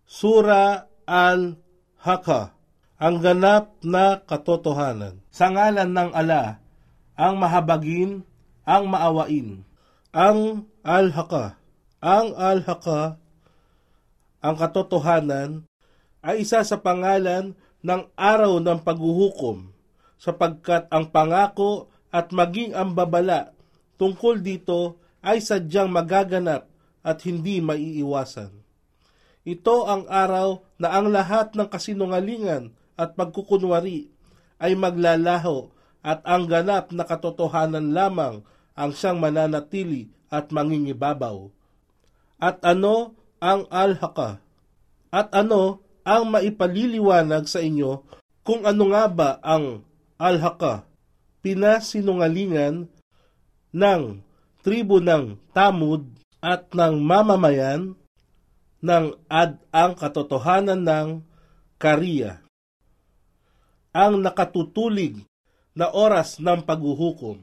Sura Al-Haqqa, ang ganap na katotohanan. Sa ngalan ng Ala, ang mahabagin, ang maawain. Ang Al-Haqqa. Ang Al-Haqqa, ang katotohanan, ay isa sa pangalan ng araw ng paghuhukom, sapagkat ang pangako at maging ang babala tungkol dito ay sadyang magaganap at hindi maiiwasan. Ito ang araw na ang lahat ng kasinungalingan at pagkukunwari ay maglalaho at ang ganap na katotohanan lamang ang siyang mananatili at mangingibabaw. At ano ang Al-Haqqa? At ano ang maipaliliwanag sa inyo kung ano nga ba ang Al-Haqqa? Pinasinungalingan ng tribo ng Tamud at ng mamamayan ng Ad ang katotohanan ng Kariya, ang nakatutulig na oras ng paghuhukom.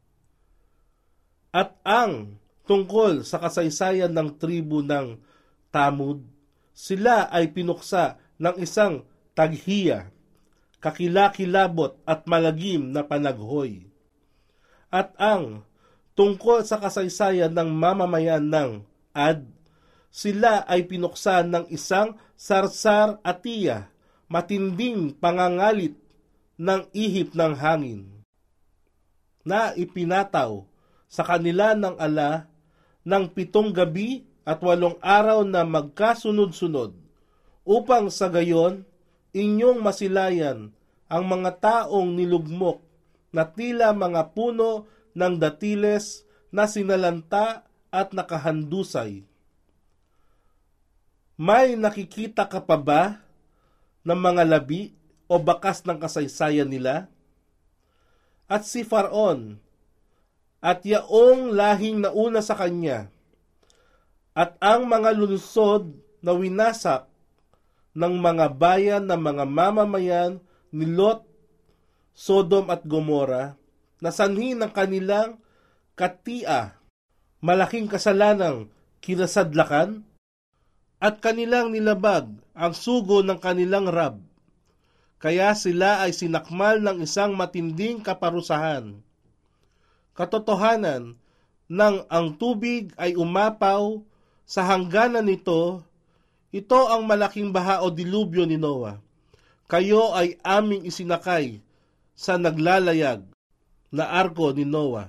At ang tungkol sa kasaysayan ng tribo ng Tamud, sila ay pinuksa ng isang taghiya, kakilakilabot at malagim na panaghoy. At ang tungkol sa kasaysayan ng mamamayan ng Ad, sila ay pinuksan ng isang sarsar atiya, matinding pangangalit ng ihip ng hangin, na ipinataw sa kanila ng Ala ng 7 gabi at 8 araw na magkasunod-sunod, upang sa gayon inyong masilayan ang mga taong nilugmok na tila mga puno ng datiles na sinalanta at nakahandusay. May nakikita ka pa ba ng mga labi o bakas ng kasaysayan nila? At si Faraon at yaong lahing nauna sa kanya, at ang mga lungsod na winasak ng mga bayan ng mga mamamayan ni Lot, Sodom at Gomora, na sanhi ng kanilang katia, malaking kasalanang kinasadlakan, at kanilang nilabag ang sugo ng kanilang Rab. Kaya sila ay sinakmal ng isang matinding kaparusahan. Katotohanan nang ang tubig ay umapaw sa hangganan nito, ito ang malaking baha o dilubyo ni Noah. Kayo ay aming isinakay sa naglalayag na arko ni Noah,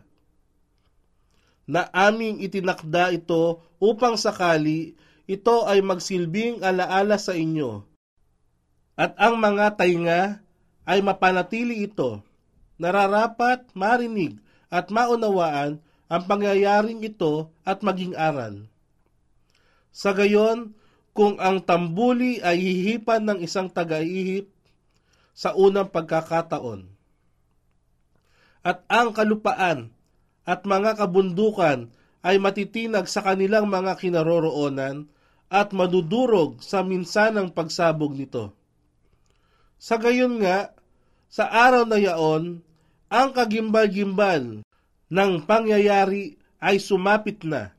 na aming itinakda ito upang sakali ito ay magsilbing alaala sa inyo, at ang mga tainga ay mapanatili ito, nararapat marinig at maunawaan ang pangyayaring ito at maging aral. Sa gayon, kung ang tambuli ay hihipan ng isang taga-ihip sa unang pagkakataon, at ang kalupaan at mga kabundukan ay matitinag sa kanilang mga kinaroroonan at madudurog sa minsanang pagsabog nito. Sa gayon nga, sa araw na yaon, ang kagimbal-gimbal ng pangyayari ay sumapit na,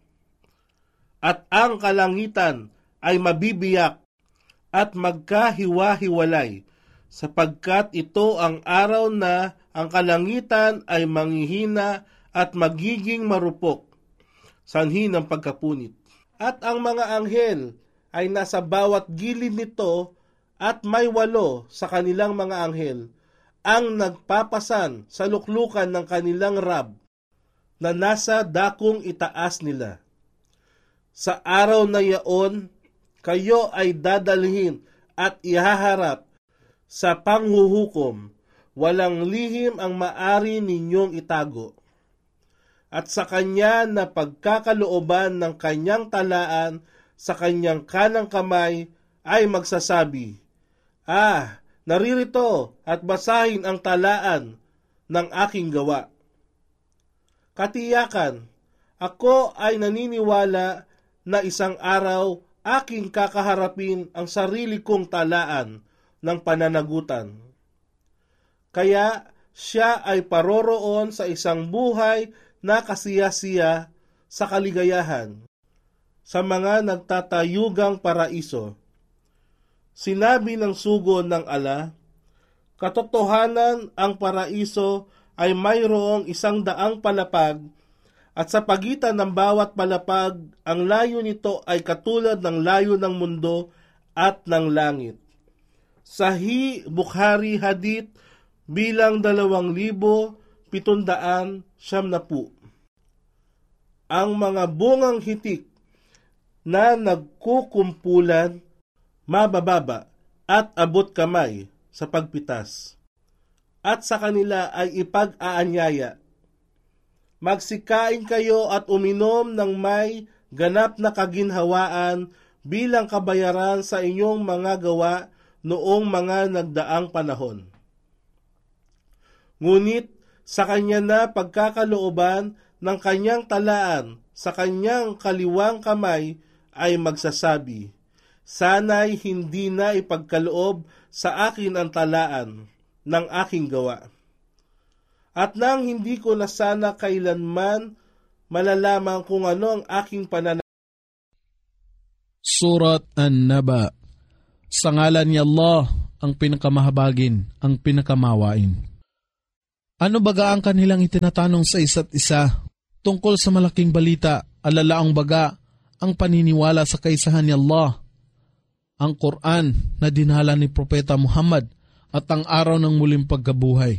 at ang kalangitan ay mabibiyak at magkahiwa-hiwalay, sapagkat ito ang araw na ang kalangitan ay manghihina at magiging marupok, sanhi ng pagkapunit. At ang mga anghel ay nasa bawat gilid nito, at may 8 sa kanilang mga anghel ang nagpapasan sa luklukan ng kanilang Rab na nasa dakong itaas nila. Sa araw na yaon, kayo ay dadalhin at ihaharap sa panghuhukom. Walang lihim ang maari ninyong itago. At sa kanya na pagkakalooban ng kanyang talaan sa kanyang kanang kamay ay magsasabi, naririto at basahin ang talaan ng aking gawa. Katiyakan, ako ay naniniwala na isang araw aking kakaharapin ang sarili kong talaan ng pananagutan. Kaya siya ay paroroon sa isang buhay na kasiya-siya sa kaligayahan, sa mga nagtatayugang paraiso, Sinabi ng sugo ng ala, katotohanan ang paraiso ay mayroong 100 palapag at sa pagitan ng bawat palapag, ang layo nito ay katulad ng layo ng mundo at ng langit. Sahih Bukhari Hadith bilang 2,770. Ang mga bungang hitik na nagkukumpulan, mabababa at abot kamay sa pagpitas, at sa kanila ay ipag-aanyaya. Magsikain kayo at uminom ng may ganap na kaginhawaan bilang kabayaran sa inyong mga gawa noong mga nagdaang panahon. Ngunit sa kanya na pagkakalooban ng kanyang talaan sa kanyang kaliwang kamay ay magsasabi, sana'y hindi na ipagkaloob sa akin ang talaan ng aking gawa. At nang hindi ko na sana kailanman malalaman kung ano ang aking pananaw. Surat An-Naba. Sa ngalan ni Allah, ang pinakamahabagin, ang pinakamawain. Ano baga ang kanilang itinatanong sa isa't isa tungkol sa malaking balita, alalaang baga ang paniniwala sa kaisahan ni Allah, ang Quran na dinala ni Propeta Muhammad at ang araw ng muling pagkabuhay,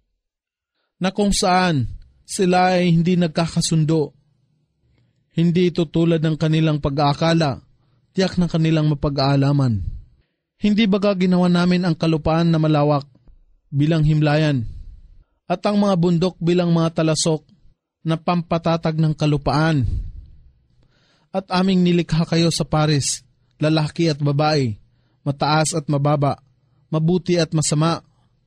na kung saan sila ay hindi nagkakasundo. Hindi ito tulad ng kanilang pag-aakala, tiyak ng kanilang mapag-aalaman. Hindi baga ginawa namin ang kalupaan na malawak bilang himlayan at ang mga bundok bilang mga talasok na pampatatag ng kalupaan. At aming nilikha kayo sa pares, lalaki at babae, mataas at mababa, mabuti at masama.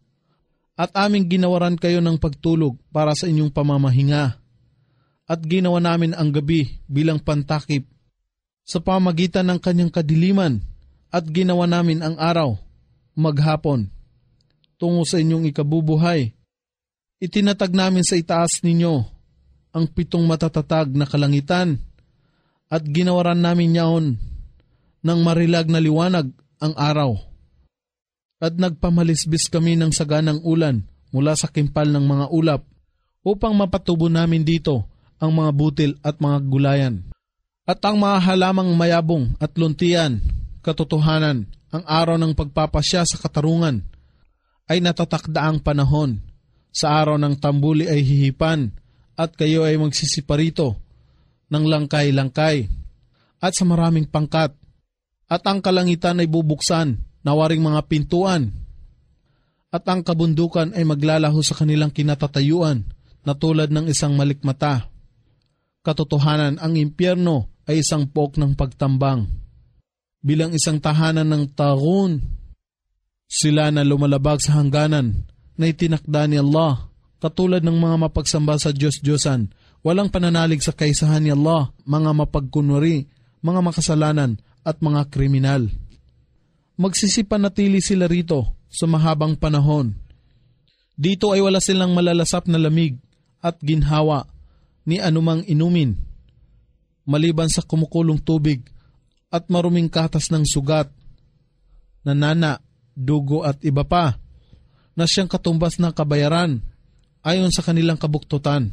At aming ginawaran kayo ng pagtulog para sa inyong pamamahinga. At ginawa namin ang gabi bilang pantakip sa pamagitan ng kanyang kadiliman, at ginawa namin ang araw, maghapon, tungo sa inyong ikabubuhay. Itinatag namin sa itaas ninyo ang 7 matatatag na kalangitan, at ginawaran namin yaon ng marilag na liwanag ang araw. At nagpamalisbis kami ng saganang ulan mula sa kimpal ng mga ulap upang mapatubo namin dito ang mga butil at mga gulayan. At ang mga halamang mayabong at luntian, katotohanan, ang araw ng pagpapasya sa katarungan ay natatakdaang panahon. Sa araw ng tambuli ay hihipan at kayo ay magsisiparito ng langkay-langkay at sa maraming pangkat. At ang kalangitan ay bubuksan na waring mga pintuan. At ang kabundukan ay maglalaho sa kanilang kinatatayuan na tulad ng isang malikmata. Katotohanan, ang impyerno ay isang pook ng pagtambang. Bilang isang tahanan ng tagun, sila na lumalabag sa hangganan na itinakda ni Allah, katulad ng mga mapagsamba sa Diyos-Diyosan, walang pananalig sa kaisahan ni Allah, mga mapagkunwari, mga makasalanan at mga kriminal. Magsisipanatili sila rito sa mahabang panahon. Dito ay wala silang malalasap na lamig at ginhawa ni anumang inumin, maliban sa kumukulong tubig at maruming katas ng sugat, nanana, dugo at iba pa, na siyang katumbas ng kabayaran ayon sa kanilang kabuktutan.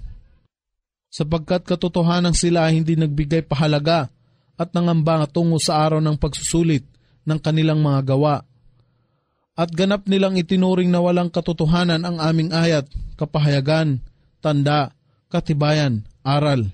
Sapagkat katotohanan sila ay hindi nagbigay pahalaga at nangamba tungo sa araw ng pagsusulit ng kanilang mga gawa. At ganap nilang itinuring na walang katotohanan ang aming ayat, kapahayagan, tanda, katibayan, aral.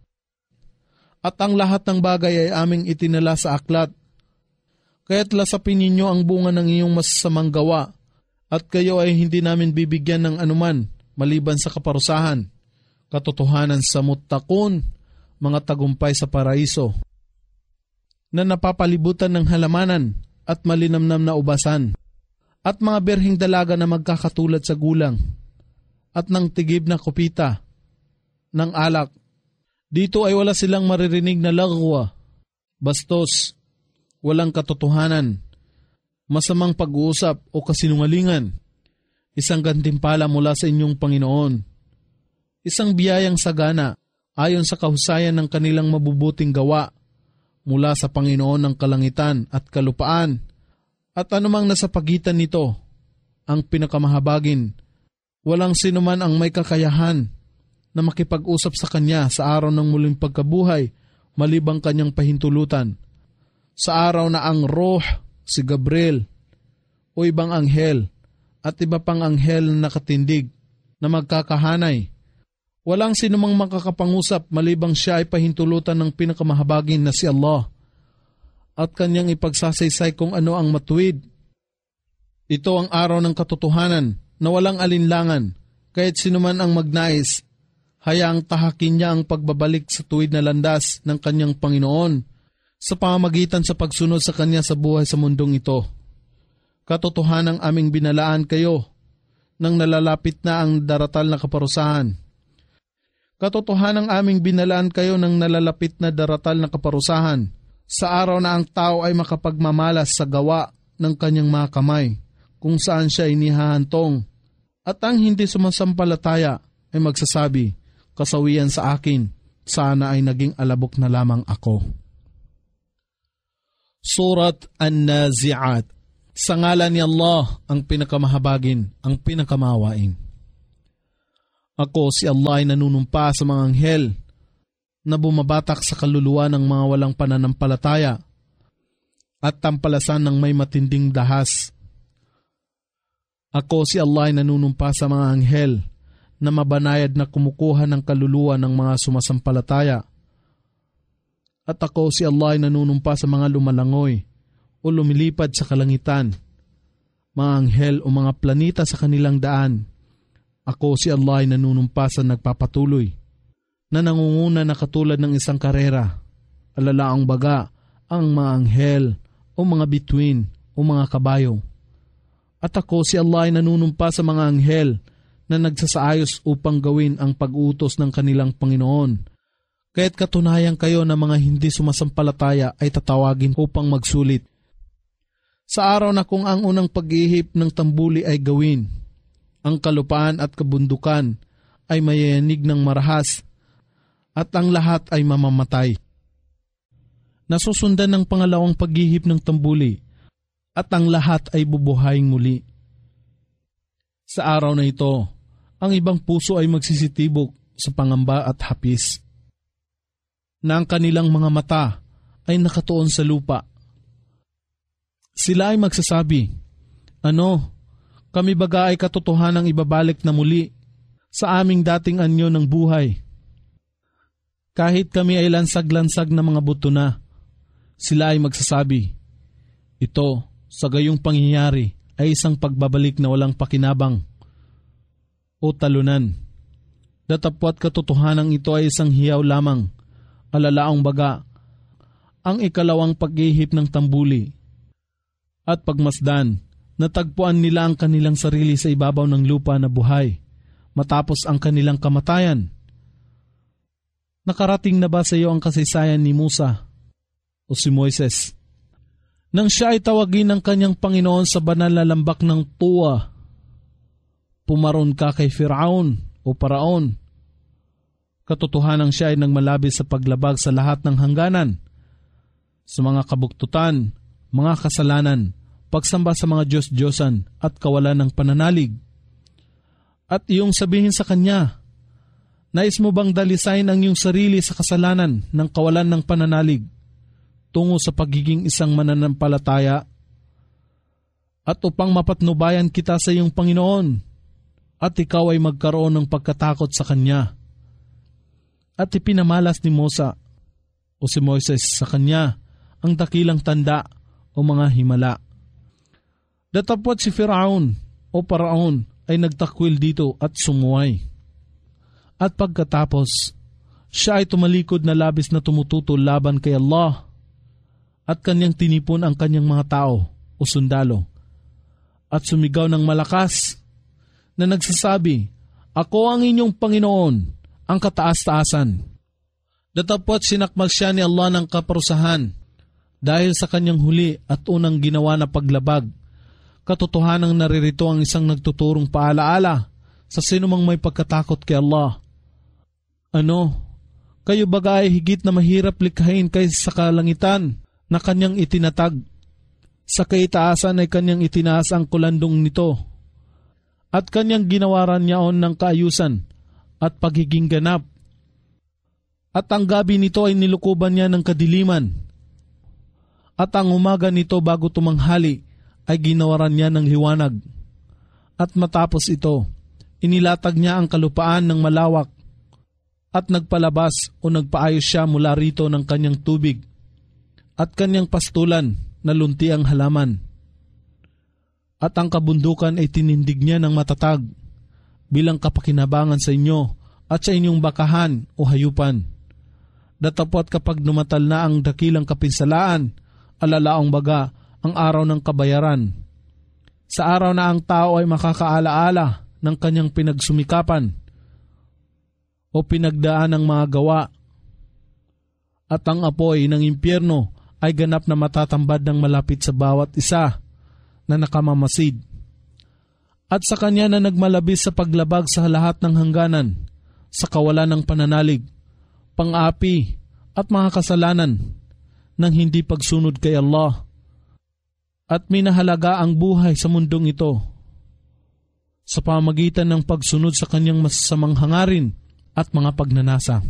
At ang lahat ng bagay ay aming itinala sa aklat. Kaya't lasapin ninyo ang bunga ng iyong masasamang gawa, at kayo ay hindi namin bibigyan ng anuman maliban sa kaparusahan. Katotohanan sa muttaqun, mga tagumpay sa paraiso, na napapalibutan ng halamanan at malinamnam na ubasan, at mga berhing dalaga na magkakatulad sa gulang, at ng tigib na kupita, ng alak. Dito ay wala silang maririnig na lagwa, bastos, walang katotohanan, masamang pag-uusap o kasinungalingan, isang gantimpala mula sa inyong Panginoon, isang biyayang sagana ayon sa kahusayan ng kanilang mabubuting gawa mula sa Panginoon ng kalangitan at kalupaan, At anumang nasa pagitan nito, ang pinakamahabagin, walang sinuman ang may kakayahan na makipag-usap sa kanya sa araw ng muling pagkabuhay malibang kanyang pahintulutan. Sa araw na ang Ruh, si Gabriel, o ibang anghel, at iba pang anghel na nakatindig na magkakahanay, walang sinumang makakapangusap malibang siya ay pahintulutan ng pinakamahabagin na si Allah at kanyang ipagsasaysay kung ano ang matuwid. Ito ang araw ng katotohanan na walang alinlangan, kahit sinuman ang magnais, hayaang tahakin niya ang pagbabalik sa tuwid na landas ng kanyang Panginoon sa pamamagitan sa pagsunod sa kanya sa buhay sa mundong ito. Katotohanang aming binalaan kayo nang nalalapit na ang daratal na kaparusahan. Katotohanang aming binalaan kayo nang nalalapit na daratal na kaparusahan sa araw na ang tao ay makapagmamalas sa gawa ng kanyang mga kamay kung saan siya inihahantong, at ang hindi sumasampalataya ay magsasabi, kasawian sa akin, sana ay naging alabok na lamang ako. Surat An-Nazi'at. Sa ngalan ni Allah, ang pinakamahabagin, ang pinakamawain. Ako si Allah ay nanunumpa sa mga anghel na bumabatak sa kaluluwa ng mga walang pananampalataya at tampalasan ng may matinding dahas. Ako si Allah ay nanunumpa sa mga anghel na mabanayad na kumukuha ng kaluluwa ng mga sumasampalataya. At ako si Allah ay nanunumpa sa mga lumalangoy o lumilipad sa kalangitan, mga anghel o mga planeta sa kanilang daan. Ako si Allah ay nanunumpa sa nagpapatuloy, na nangunguna na katulad ng isang karera, alalaang baga, ang mga anghel o mga bituin o mga kabayo. At ako si Allah ay nanunumpa sa mga anghel na nagsasaayos upang gawin ang pag-utos ng kanilang Panginoon. Kaya't katunayan kayo na mga hindi sumasampalataya ay tatawagin upang magsulit. Sa araw na kung ang unang pag-ihip ng tambuli ay gawin, ang kalupaan at kabundukan ay mayayanig ng marahas at ang lahat ay mamamatay. Nasusundan ng pangalawang paghihip ng tambuli at ang lahat ay bubuhayin muli. Sa araw na ito, ang ibang puso ay magsisitibok sa pangamba at hapis, na ang kanilang mga mata ay nakatuon sa lupa. Sila ay magsasabi, ano, kami baga ay katotohanang ibabalik na muli sa aming dating anyo ng buhay. Kahit kami ay lansag-lansag na mga buto na, sila ay magsasabi, ito, sa gayong pangyayari ay isang pagbabalik na walang pakinabang o talunan. Datapwat katotohanang ito ay isang hiyaw lamang, alalaang baga, ang ikalawang paghihip ng tambuli. At pagmasdan, natagpuan nila ang kanilang sarili sa ibabaw ng lupa na buhay, matapos ang kanilang kamatayan. Nakarating na ba sa iyo ang kasaysayan ni Musa o si Moises? Nang siya ay tawagin ng kanyang Panginoon sa banal na lambak ng Tuwa, pumaron ka kay Firaun o Paraon. Katotohanang siya ay nagmalabis sa paglabag sa lahat ng hangganan, sa mga kabuktutan, mga kasalanan, pagsamba sa mga Diyos-Diyosan at kawalan ng pananalig. At iyong sabihin sa kanya, nais mo bang dalisain ang iyong sarili sa kasalanan ng kawalan ng pananalig tungo sa pagiging isang mananampalataya? At upang mapatnubayan kita sa iyong Panginoon at ikaw ay magkaroon ng pagkatakot sa Kanya. At ipinamalas ni Musa o si Moises sa kanya ang dakilang tanda o mga himala. Datapwat si Firaun o Paraon ay nagtakwil dito at sumuway. At pagkatapos, siya ay tumalikod na labis na tumututol laban kay Allah at kanyang tinipon ang kanyang mga tao o sundalo at sumigaw ng malakas na nagsasabi, ako ang inyong Panginoon, ang kataas-taasan. Datapwat sinakmal siya ni Allah ng kaparusahan dahil sa kanyang huli at unang ginawa na paglabag. Katotohanang naririto ang isang nagtuturong paalaala sa sinumang may pagkatakot kay Allah. Ano, kayo baga ay higit na mahirap likhain kaysa sa kalangitan na kanyang itinatag? Sa kaitaasan ay kanyang itinaas ang kulandong nito at kanyang ginawaran niyaon ng kaayusan at pagiging ganap. At ang gabi nito ay nilukuban niya ng kadiliman. At ang umaga nito bago tumanghali ay ginawaran niya ng liwanag. At matapos ito, inilatag niya ang kalupaan ng malawak at nagpalabas o nagpaayos siya mula rito ng kanyang tubig at kanyang pastulan na lunti ang halaman. At ang kabundukan ay tinindig niya ng matatag bilang kapakinabangan sa inyo at sa inyong bakahan o hayupan. Datapot kapag numatal na ang dakilang kapinsalaan, alalaong baga ang araw ng kabayaran. Sa araw na ang tao ay makakaalaala ng kanyang pinagsumikapan o pinagdaan ng mga gawa. At ang apoy ng impyerno ay ganap na matatambad ng malapit sa bawat isa na nakamamasid. At sa kanya na nagmalabis sa paglabag sa lahat ng hangganan, sa kawalan ng pananalig, pang-api at mga kasalanan ng hindi pagsunod kay Allah. At minahalaga ang buhay sa mundong ito sa pamagitan ng pagsunod sa kanyang masasamang hangarin at mga pagnanasa.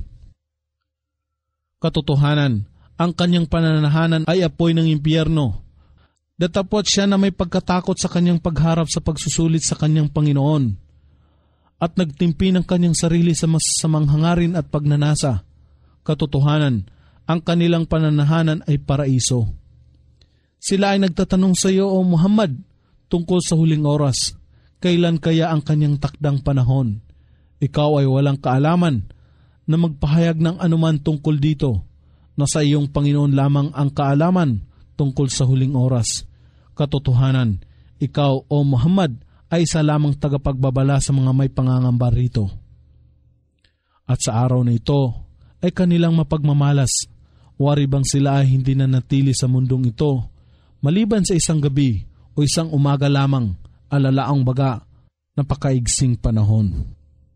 Katotohanan, ang kanyang pananahanan ay apoy ng impyerno. Datapot siya na may pagkatakot sa kanyang pagharap sa pagsusulit sa kanyang Panginoon at nagtimpi ng kanyang sarili sa masasamang hangarin at pagnanasa. Katotohanan, ang kanilang pananahanan ay paraiso. Sila ay nagtatanong sa iyo, O Muhammad, tungkol sa huling oras. Kailan kaya ang kanyang takdang panahon? Ikaw ay walang kaalaman na magpahayag ng anuman tungkol dito. Nasa iyong Panginoon lamang ang kaalaman tungkol sa huling oras. Katotohanan, ikaw, O Muhammad, ay isa lamang tagapagbabala sa mga may pangangamba rito. At sa araw na ito ay kanilang mapagmamalas. Wari bang sila ay hindi na natili sa mundong ito, maliban sa isang gabi o isang umaga lamang, alalaang baga, napakaigsing panahon.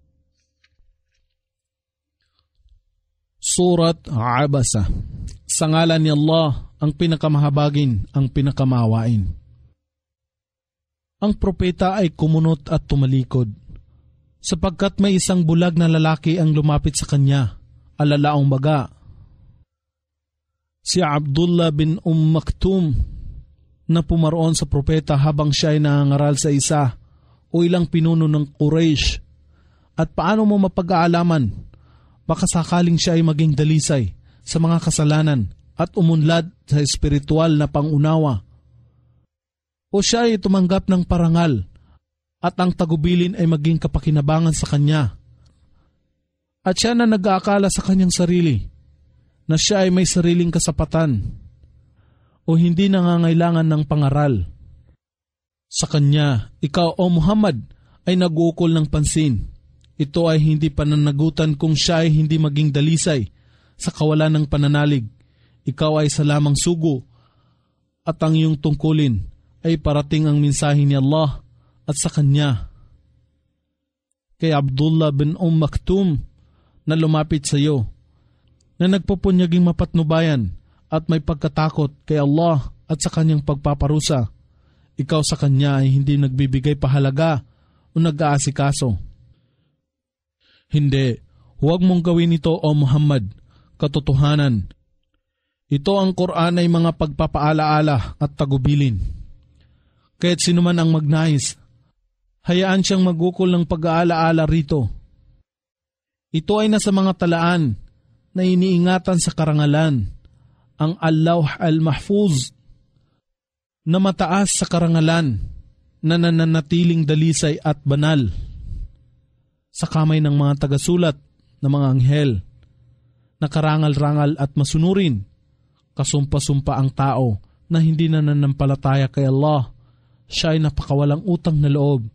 Surat Abasa. Sa ngalan ni Allah, ang pinakamahabagin, ang pinakamahawain. Ang propeta ay kumunot at tumalikod, sapagkat may isang bulag na lalaki ang lumapit sa kanya, alalaong baga. Si Abdullah bin Maktum na pumaroon sa propeta habang siya ay nangangaral sa isa o ilang pinuno ng Quraysh. At paano mo mapag-aalaman? Baka sakaling siya ay maging dalisay sa mga kasalanan at umunlad sa espiritual na pangunawa. O siya ay tumanggap ng parangal at ang tagubilin ay maging kapakinabangan sa kanya. At siya na nag-aakala sa kanyang sarili na siya ay may sariling kasapatan o hindi nangangailangan ng pangaral. Sa kanya, ikaw, O Muhammad, ay nag-uukol ng pansin. Ito ay hindi pananagutan kung siya ay hindi maging dalisay sa kawalan ng pananalig. Ikaw ay sa lamang sugo at ang iyong tungkulin ay parating ang mensahe ni Allah at sa kanya. Kay Abdullah bin Maktum na lumapit sa iyo, na nagpupunyaging mapatnubayan at may pagkatakot kay Allah at sa kanyang pagpaparusa, ikaw sa kanya ay hindi nagbibigay pahalaga o nag-aasikaso. Hindi, huwag mong gawin ito, O Muhammad. Katotohanan, ito ang Quran ay mga pagpapaalaala at tagubilin. Kaya't sinuman ang magnais, hayaan siyang magukol ng pag-aalaala rito. Ito ay nasa mga talaan na iniingatan sa karangalan, ang Al-Lawh Al-Mahfuz, na mataas sa karangalan na nananatiling dalisay at banal sa kamay ng mga tagasulat na mga anghel, na karangal-rangal at masunurin, kasumpa-sumpa ang tao na hindi na nanampalataya kay Allah. Siya ay napakawalang utang na loob.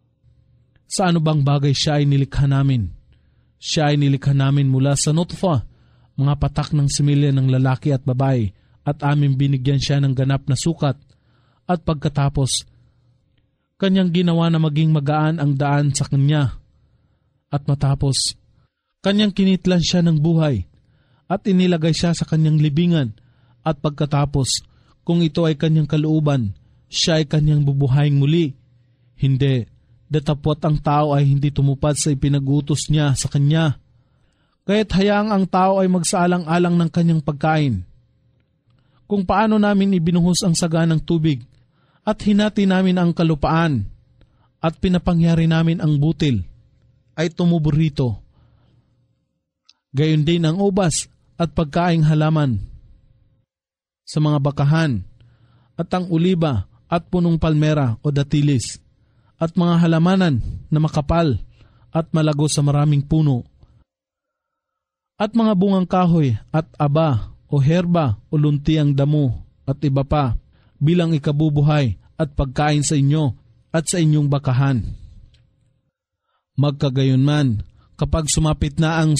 Sa ano bang bagay siya ay nilikha namin? Siya ay nilikha namin mula sa nutfa, mga patak ng similya ng lalaki at babae, at aming binigyan siya ng ganap na sukat, at pagkatapos, kanyang ginawa na maging magaan ang daan sa kanya. At matapos, kanyang kinitlan siya ng buhay, at inilagay siya sa kanyang libingan, at pagkatapos, Kung ito ay kanyang kalooban, siya ay kanyang bubuhayin muli. Hindi, datapwat ang tao ay hindi tumupad sa ipinag-utos niya sa kanya. Kaya't hayaang ang tao ay magsaalang-alang ng kanyang pagkain. Kung paano namin ibinuhos ang saganang tubig at hinati namin ang kalupaan at pinapangyari namin ang butil, ay tumubo rito. Gayon din ang ubas at pagkaing halaman sa mga bakahan at ang uliba at punong palmera o datilis at mga halamanan na makapal at malago sa maraming puno at mga bungang kahoy at aba o herba o luntiang damo at iba pa bilang ikabubuhay at pagkain sa inyo at sa inyong bakahan. Magkagayon man, kapag sumapit na ang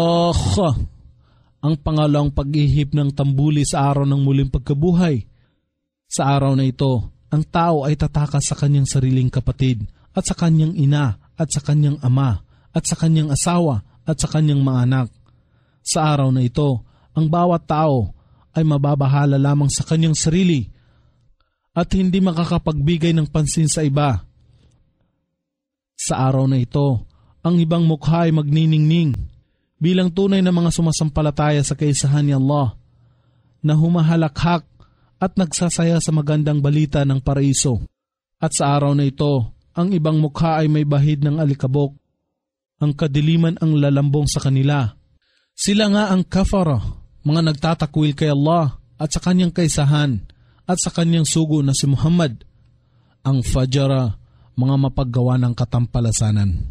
ang pangalawang pag-ihip ng tambuli sa araw ng muling pagkabuhay, sa araw na ito, ang tao ay tatakas sa kanyang sariling kapatid at sa kanyang ina at sa kanyang ama at sa kanyang asawa at sa kanyang mga anak. Sa araw na ito, ang bawat tao ay mababahala lamang sa kanyang sarili at hindi makakapagbigay ng pansin sa iba. Sa araw na ito, ang ibang mukha ay magniningning bilang tunay na mga sumasampalataya sa kaisahan ni Allah na humahalakhak at nagsasaya sa magandang balita ng paraiso. At sa araw na ito, ang ibang mukha ay may bahid ng alikabok. Ang kadiliman ang lalambong sa kanila. Sila nga ang kafara, mga nagtatakwil kay Allah at sa kanyang kaisahan at sa kanyang sugo na si Muhammad. Ang fajara, mga mapaggawa ng katampalasanan.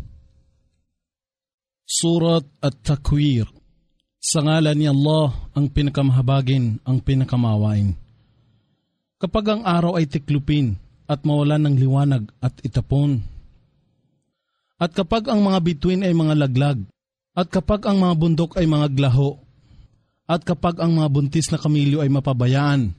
Surat At-Takwir. Sa ngalan ni Allah, ang pinakamahabagin, ang pinakamawain. Kapag ang araw ay tiklupin at mawalan ng liwanag at itapon, at kapag ang mga bituin ay mga laglag, at kapag ang mga bundok ay mga glaho, at kapag ang mga buntis na kamilyo ay mapabayaan,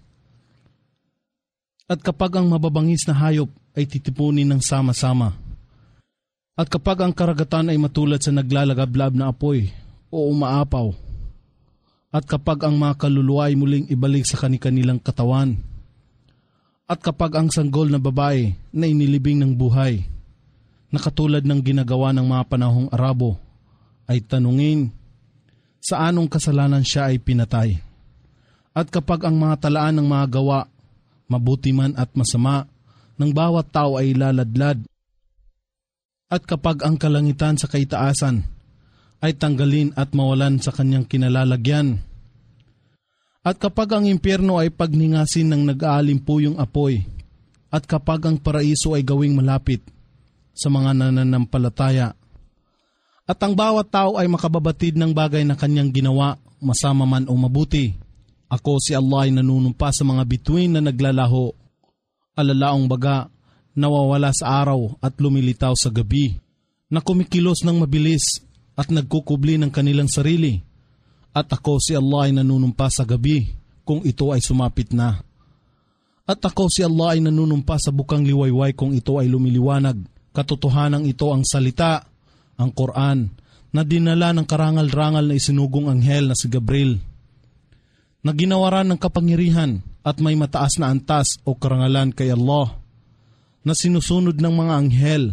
at kapag ang mababangis na hayop ay titipunin ng sama-sama, at kapag ang karagatan ay matulad sa naglalagablab na apoy o umaapaw, at kapag ang mga kaluluwa ay muling ibalik sa kanilang katawan, at kapag ang sanggol na babae na inilibing ng buhay, na katulad ng ginagawa ng mga panahong Arabo, ay tanungin, sa anong kasalanan siya ay pinatay? At kapag ang mga talaan ng mga gawa, mabuti man at masama, ng bawat tao ay laladlad, at kapag ang kalangitan sa kaitaasan ay tanggalin at mawalan sa kanyang kinalalagyan, at kapag ang impyerno ay pagningasin ng nag-aalimpuyong apoy, at kapag ang paraiso ay gawing malapit sa mga nananampalataya, at ang bawat tao ay makababatid ng bagay na kanyang ginawa, masama man o mabuti, ako si Allah ay nanunumpa sa mga bituin na naglalaho, alalaong baga, nawawala sa araw at lumilitaw sa gabi, na kumikilos ng mabilis at nagkukubli ng kanilang sarili. At ako si Allah ay nanunumpa sa gabi kung ito ay sumapit na. At ako si Allah ay nanunumpa sa bukang liwayway kung ito ay lumiliwanag. Katotohanan ito ang salita, ang Quran, na dinala ng karangal-rangal na isinugong anghel na si Gabriel, na ginawaran ng kapangyarihan at may mataas na antas o karangalan kay Allah, na sinusunod ng mga anghel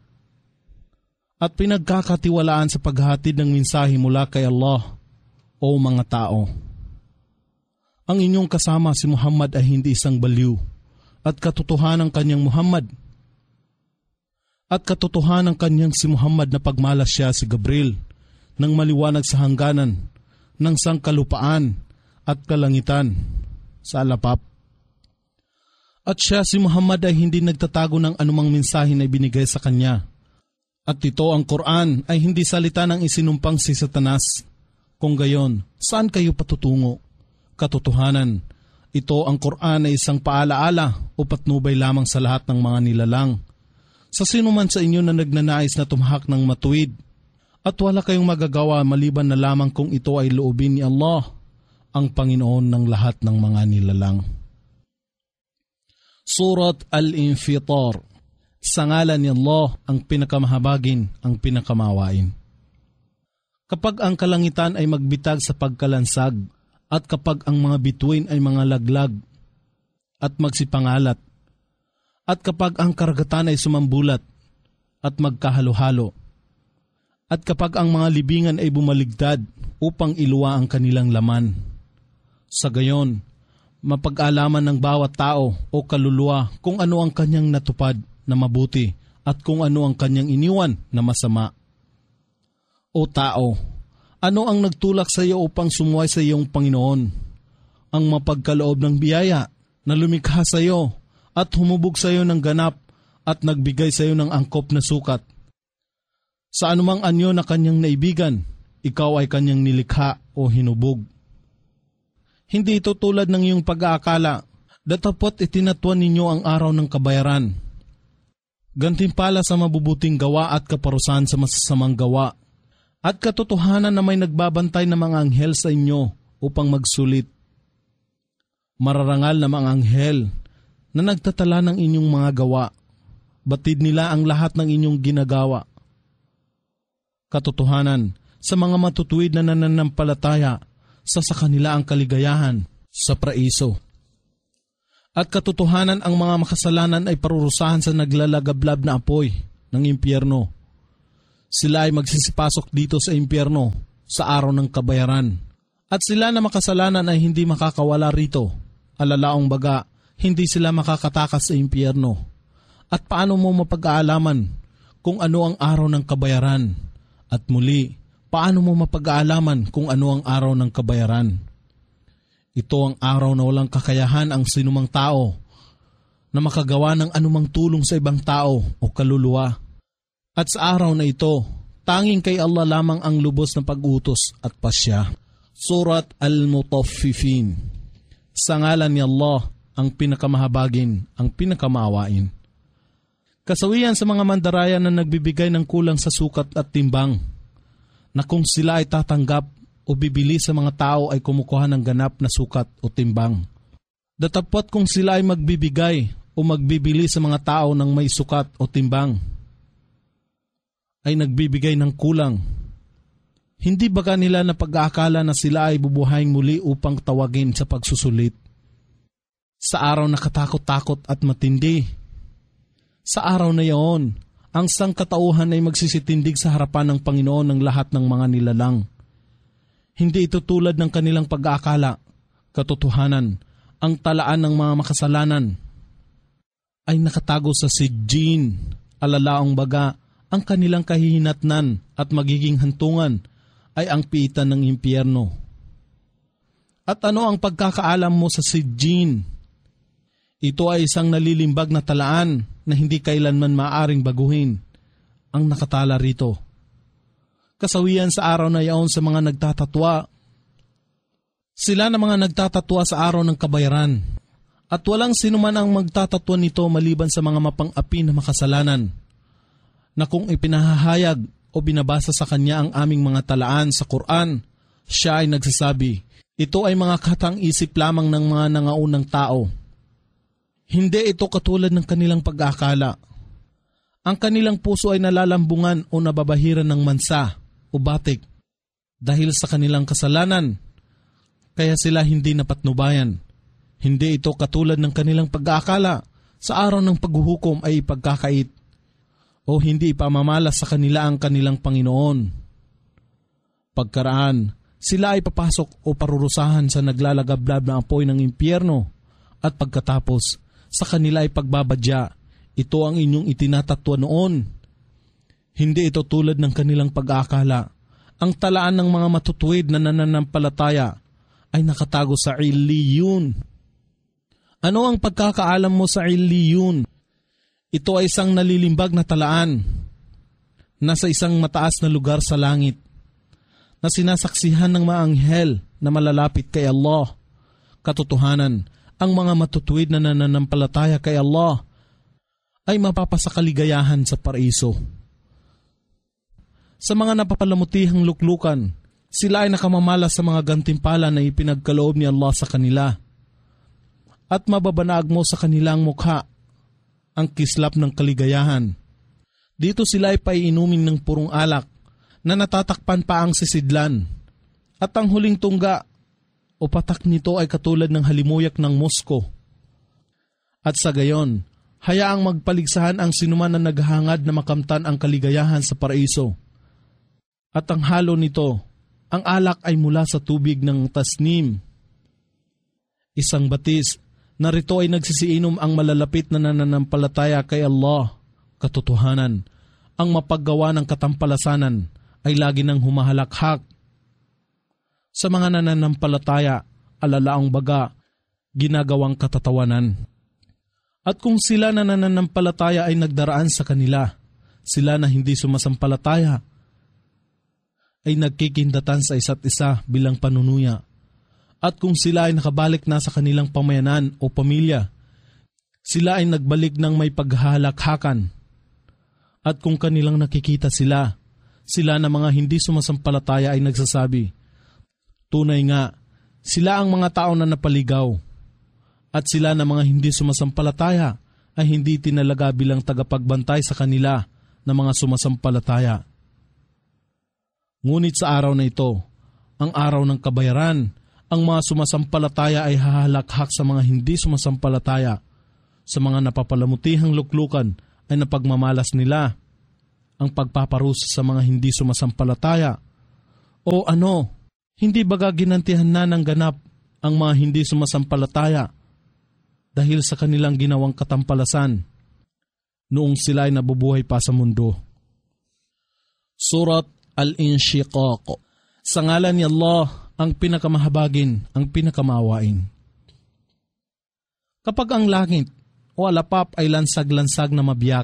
at pinagkakatiwalaan sa paghatid ng mensahe mula kay Allah o mga tao. Ang inyong kasama si Muhammad ay hindi isang baliw at katotohanan kanyang Muhammad. At katotohanan kanyang si Muhammad na pagmalas siya si Gabriel ng maliwanag sa hangganan ng sangkalupaan at kalangitan sa alapap. At siya si Muhammad ay hindi nagtatago ng anumang mensahe na ibinigay sa kanya. At ito ang Quran ay hindi salita ng isinumpang si Satanas. Kung gayon, saan kayo patutungo? Katotohanan, ito ang Quran ay isang paalaala o patnubay lamang sa lahat ng mga nilalang. Sa sino man sa inyo na nagnanais na tumahak ng matuwid, at wala kayong magagawa maliban na lamang kung ito ay loobin ni Allah, ang Panginoon ng lahat ng mga nilalang. Surat Al-Infitar. Sa ngalan ni Allah, ang pinakamahabagin, ang pinakamawain. Kapag ang kalangitan ay magbitag sa pagkalansag, at kapag ang mga bituin ay mga laglag, at magsipangalat. At kapag ang karagatan ay sumambulat at magkahalo-halo, at kapag ang mga libingan ay bumaligtad upang iluwa ang kanilang laman, sa gayon, mapag-alaman ng bawat tao o kaluluwa kung ano ang kanyang natupad na mabuti at kung ano ang kanyang iniwan na masama. O tao, ano ang nagtulak sa iyo upang sumuway sa iyong Panginoon? Ang mapagkaloob ng biyaya na lumikha sa iyo at humubog sa iyo ng ganap at nagbigay sa iyo ng angkop na sukat. Sa anumang anyo na kanyang naibigan, ikaw ay kanyang nilikha o hinubog. Hindi ito tulad ng iyong pag-aakala, datapot itinatuan ninyo ang araw ng kabayaran. Gantimpala sa mabubuting gawa at kaparusahan sa masasamang gawa, at katotohanan na may nagbabantay na mga anghel sa inyo upang magsulit. Mararangal na mga anghel na nagtatala ng inyong mga gawa, batid nila ang lahat ng inyong ginagawa. Katotohanan, sa mga matutuwid na nananampalataya, sa kanila ang kaligayahan sa paraiso. At katotohanan, ang mga makasalanan ay parurusahan sa naglalagablab na apoy ng impyerno. Sila ay magsisipasok dito sa impyerno sa araw ng kabayaran. At sila na makasalanan ay hindi makakawala rito. Alalaong baga, hindi sila makakatakas sa impyerno. At paano mo mapag-aalaman kung ano ang araw ng kabayaran? At muli, paano mo mapag-aalaman kung ano ang araw ng kabayaran? Ito ang araw na walang kakayahan ang sinumang tao na makagawa ng anumang tulong sa ibang tao o kaluluwa. At sa araw na ito, tanging kay Allah lamang ang lubos na pag-utos at pasya. Surat Al-Mutaffifin. Sa ngalan ni Allah, ang pinakamahabagin, ang pinakamaawain. Kasawian sa mga mandaraya na nagbibigay ng kulang sa sukat at timbang, na kung sila ay tatanggap o bibili sa mga tao ay kumukuha ng ganap na sukat o timbang. Datapot kung sila ay magbibigay o magbibili sa mga tao ng may sukat o timbang, ay nagbibigay ng kulang. Hindi baga nila na pag-aakala na sila ay bubuhayin muli upang tawagin sa pagsusulit? Sa araw na katakot-takot at matindi, sa araw na iyon, ang sangkatauhan ay magsisitindig sa harapan ng Panginoon ng lahat ng mga nilalang. Hindi ito tulad ng kanilang pag-aakala. Katotohanan, ang talaan ng mga makasalanan ay nakatago sa Sijjin. Alalaong baga, ang kanilang kahihinatnan at magiging hantungan ay ang piitan ng impyerno. At ano ang pagkakaalam mo sa Sijjin? Ito ay isang nalilimbag na talaan na hindi kailanman maaring baguhin. Ang nakatala rito, kasawian sa araw na iyon sa mga nagtatatwa. Sila na mga nagtatatwa sa araw ng kabayaran. At walang sinuman ang magtatatwa nito maliban sa mga mapang-api na makasalanan, na kung ipinahahayag o binabasa sa kanya ang aming mga talaan sa Quran, siya ay nagsasabi, ito ay mga katang-isip lamang ng mga nangaunang tao. Hindi ito katulad ng kanilang pag-aakala. Ang kanilang puso ay nalalambungan o nababahiran ng mansa o batik dahil sa kanilang kasalanan, kaya sila hindi napatnubayan. Hindi ito katulad ng kanilang pag-aakala. Sa araw ng paghuhukom ay ipagkakait o hindi ipamamalas sa kanila ang kanilang Panginoon. Pagkaraan, sila ay papasok o parurusahan sa naglalagablab na apoy ng impyerno at pagkatapos, sa kanila ay pagbabadya. Ito ang inyong itinatatwa noon. Hindi ito tulad ng kanilang pag-aakala. Ang talaan ng mga matutuwid na nananampalataya ay nakatago sa Illiyun. Ano ang pagkakaalam mo sa Illiyun? Ito ay isang nalilimbag na talaan, nasa isang mataas na lugar sa langit, na sinasaksihan ng mga anghel na malalapit kay Allah. Katotohanan, ang mga matutuwid na nananampalataya kay Allah ay mapapasakaligayahan sa paraiso. Sa mga napapalamutihang luklukan, sila ay nakamamalas sa mga gantimpala na ipinagkaloob ni Allah sa kanila. At mababanag mo sa kanilang mukha ang kislap ng kaligayahan. Dito sila ay paiinumin ng purong alak na natatakpan pa ang sisidlan. At ang huling tungga o patak nito ay katulad ng halimuyak ng musko. At sa gayon, hayaang magpaligsahan ang sinuman na naghahangad na makamtan ang kaligayahan sa paraiso. At ang halo nito, ang alak ay mula sa tubig ng tasnim. Isang batis, narito ay nagsisiinom ang malalapit na nananampalataya kay Allah. Katotohanan, ang mapaggawa ng katampalasanan ay lagi nang humahalakhak. Sa mga nananampalataya, alalaang baga, ginagawang katatawanan. At kung sila na nananampalataya ay nagdaraan sa kanila, sila na hindi sumasampalataya, ay nagkikindatan sa isa't isa bilang panunuya. At kung sila ay nakabalik na sa kanilang pamayanan o pamilya, sila ay nagbalik ng may paghahalakhakan. At kung kanilang nakikita sila na mga hindi sumasampalataya ay nagsasabi, tunay nga, sila ang mga tao na napaligaw. At sila na mga hindi sumasampalataya ay hindi tinalaga bilang tagapagbantay sa kanila na mga sumasampalataya. Ngunit sa araw na ito, ang araw ng kabayaran, ang mga sumasampalataya ay hahalakhak sa mga hindi sumasampalataya. Sa mga napapalamutihang luklukan ay napagmamalas nila ang pagpaparusa sa mga hindi sumasampalataya. O ano, hindi baga ginantihan na ng ganap ang mga hindi sumasampalataya dahil sa kanilang ginawang katampalasan noong sila ay nabubuhay pa sa mundo. Surat Al-Inshiqaq. Sa ngalan ni Allah, ang pinakamahabagin, ang pinakamaawain. Kapag ang langit o alapap ay lansag-lansag na mabiyak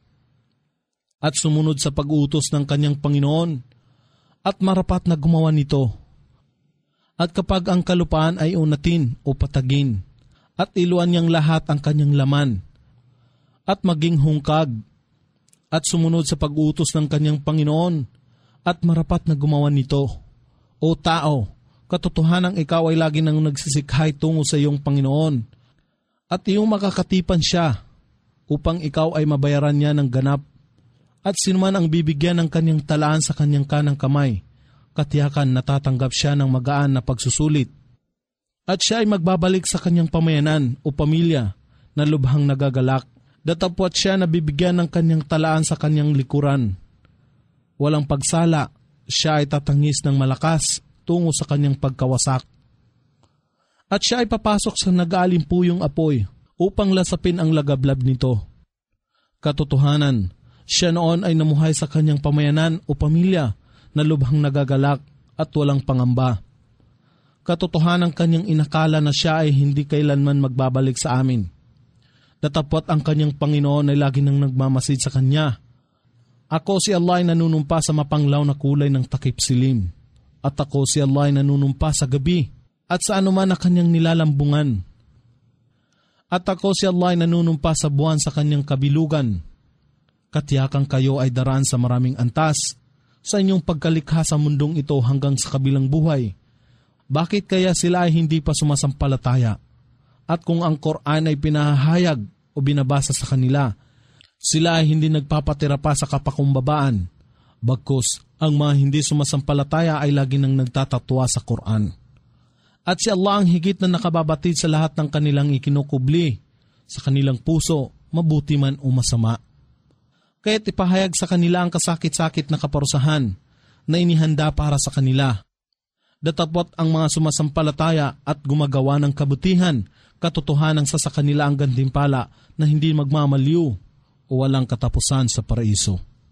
at sumunod sa pag-utos ng kanyang Panginoon at marapat na gumawa nito, at kapag ang kalupaan ay unatin o patagin at iluan niyang lahat ang kanyang laman at maging hungkag at sumunod sa pag-utos ng kanyang Panginoon at marapat na gumawa nito. O tao, katotohanang ikaw ay lagi nang nagsisikhay tungo sa iyong Panginoon at iyong makakatipan siya upang ikaw ay mabayaran niya ng ganap. At sinuman ang bibigyan ng kanyang talaan sa kanyang kanang kamay, katiyakan natatanggap siya ng magaan na pagsusulit. At siya ay magbabalik sa kanyang pamayanan o pamilya na lubhang nagagalak, datapwat siya na bibigyan ng kanyang talaan sa kanyang likuran. Walang pagsala, siya ay tatangis ng malakas tungo sa kanyang pagkawasak. At siya ay papasok sa nag-aalimpuyong apoy upang lasapin ang lagablab nito. Katotohanan, siya noon ay namuhay sa kanyang pamayanan o pamilya na lubhang nagagalak at walang pangamba. Katotohanan kanyang inakala na siya ay hindi kailanman magbabalik sa amin. Datapwat ang kanyang Panginoon ay lagi nang nagmamasid sa kanya. Ako si Allah ay nanunumpa sa mapanglaw na kulay ng takip silim. At ako si Allah ay nanunumpa sa gabi at sa anuman na kanyang nilalambungan. At ako si Allah ay nanunumpa sa buwan sa kanyang kabilugan. Katiyakang kayo ay daraan sa maraming antas sa inyong pagkalikha sa mundong ito hanggang sa kabilang buhay. Bakit kaya sila ay hindi pa sumasampalataya? At kung ang Quran ay pinahahayag o binabasa sa kanila, sila ay hindi nagpapatira pa sa kapakumbabaan. Bagkus, ang mga hindi sumasampalataya ay lagi nang nagtatatwa sa Quran. At si Allah ang higit na nakababatid sa lahat ng kanilang ikinukubli, sa kanilang puso, mabuti man o masama. Kaya't ipahayag sa kanila ang kasakit-sakit na kaparusahan na inihanda para sa kanila. Datapwat ang mga sumasampalataya at gumagawa ng kabutihan, katotohanan sa kanila ang gantimpala na hindi magmamaliw o walang katapusan sa paraiso.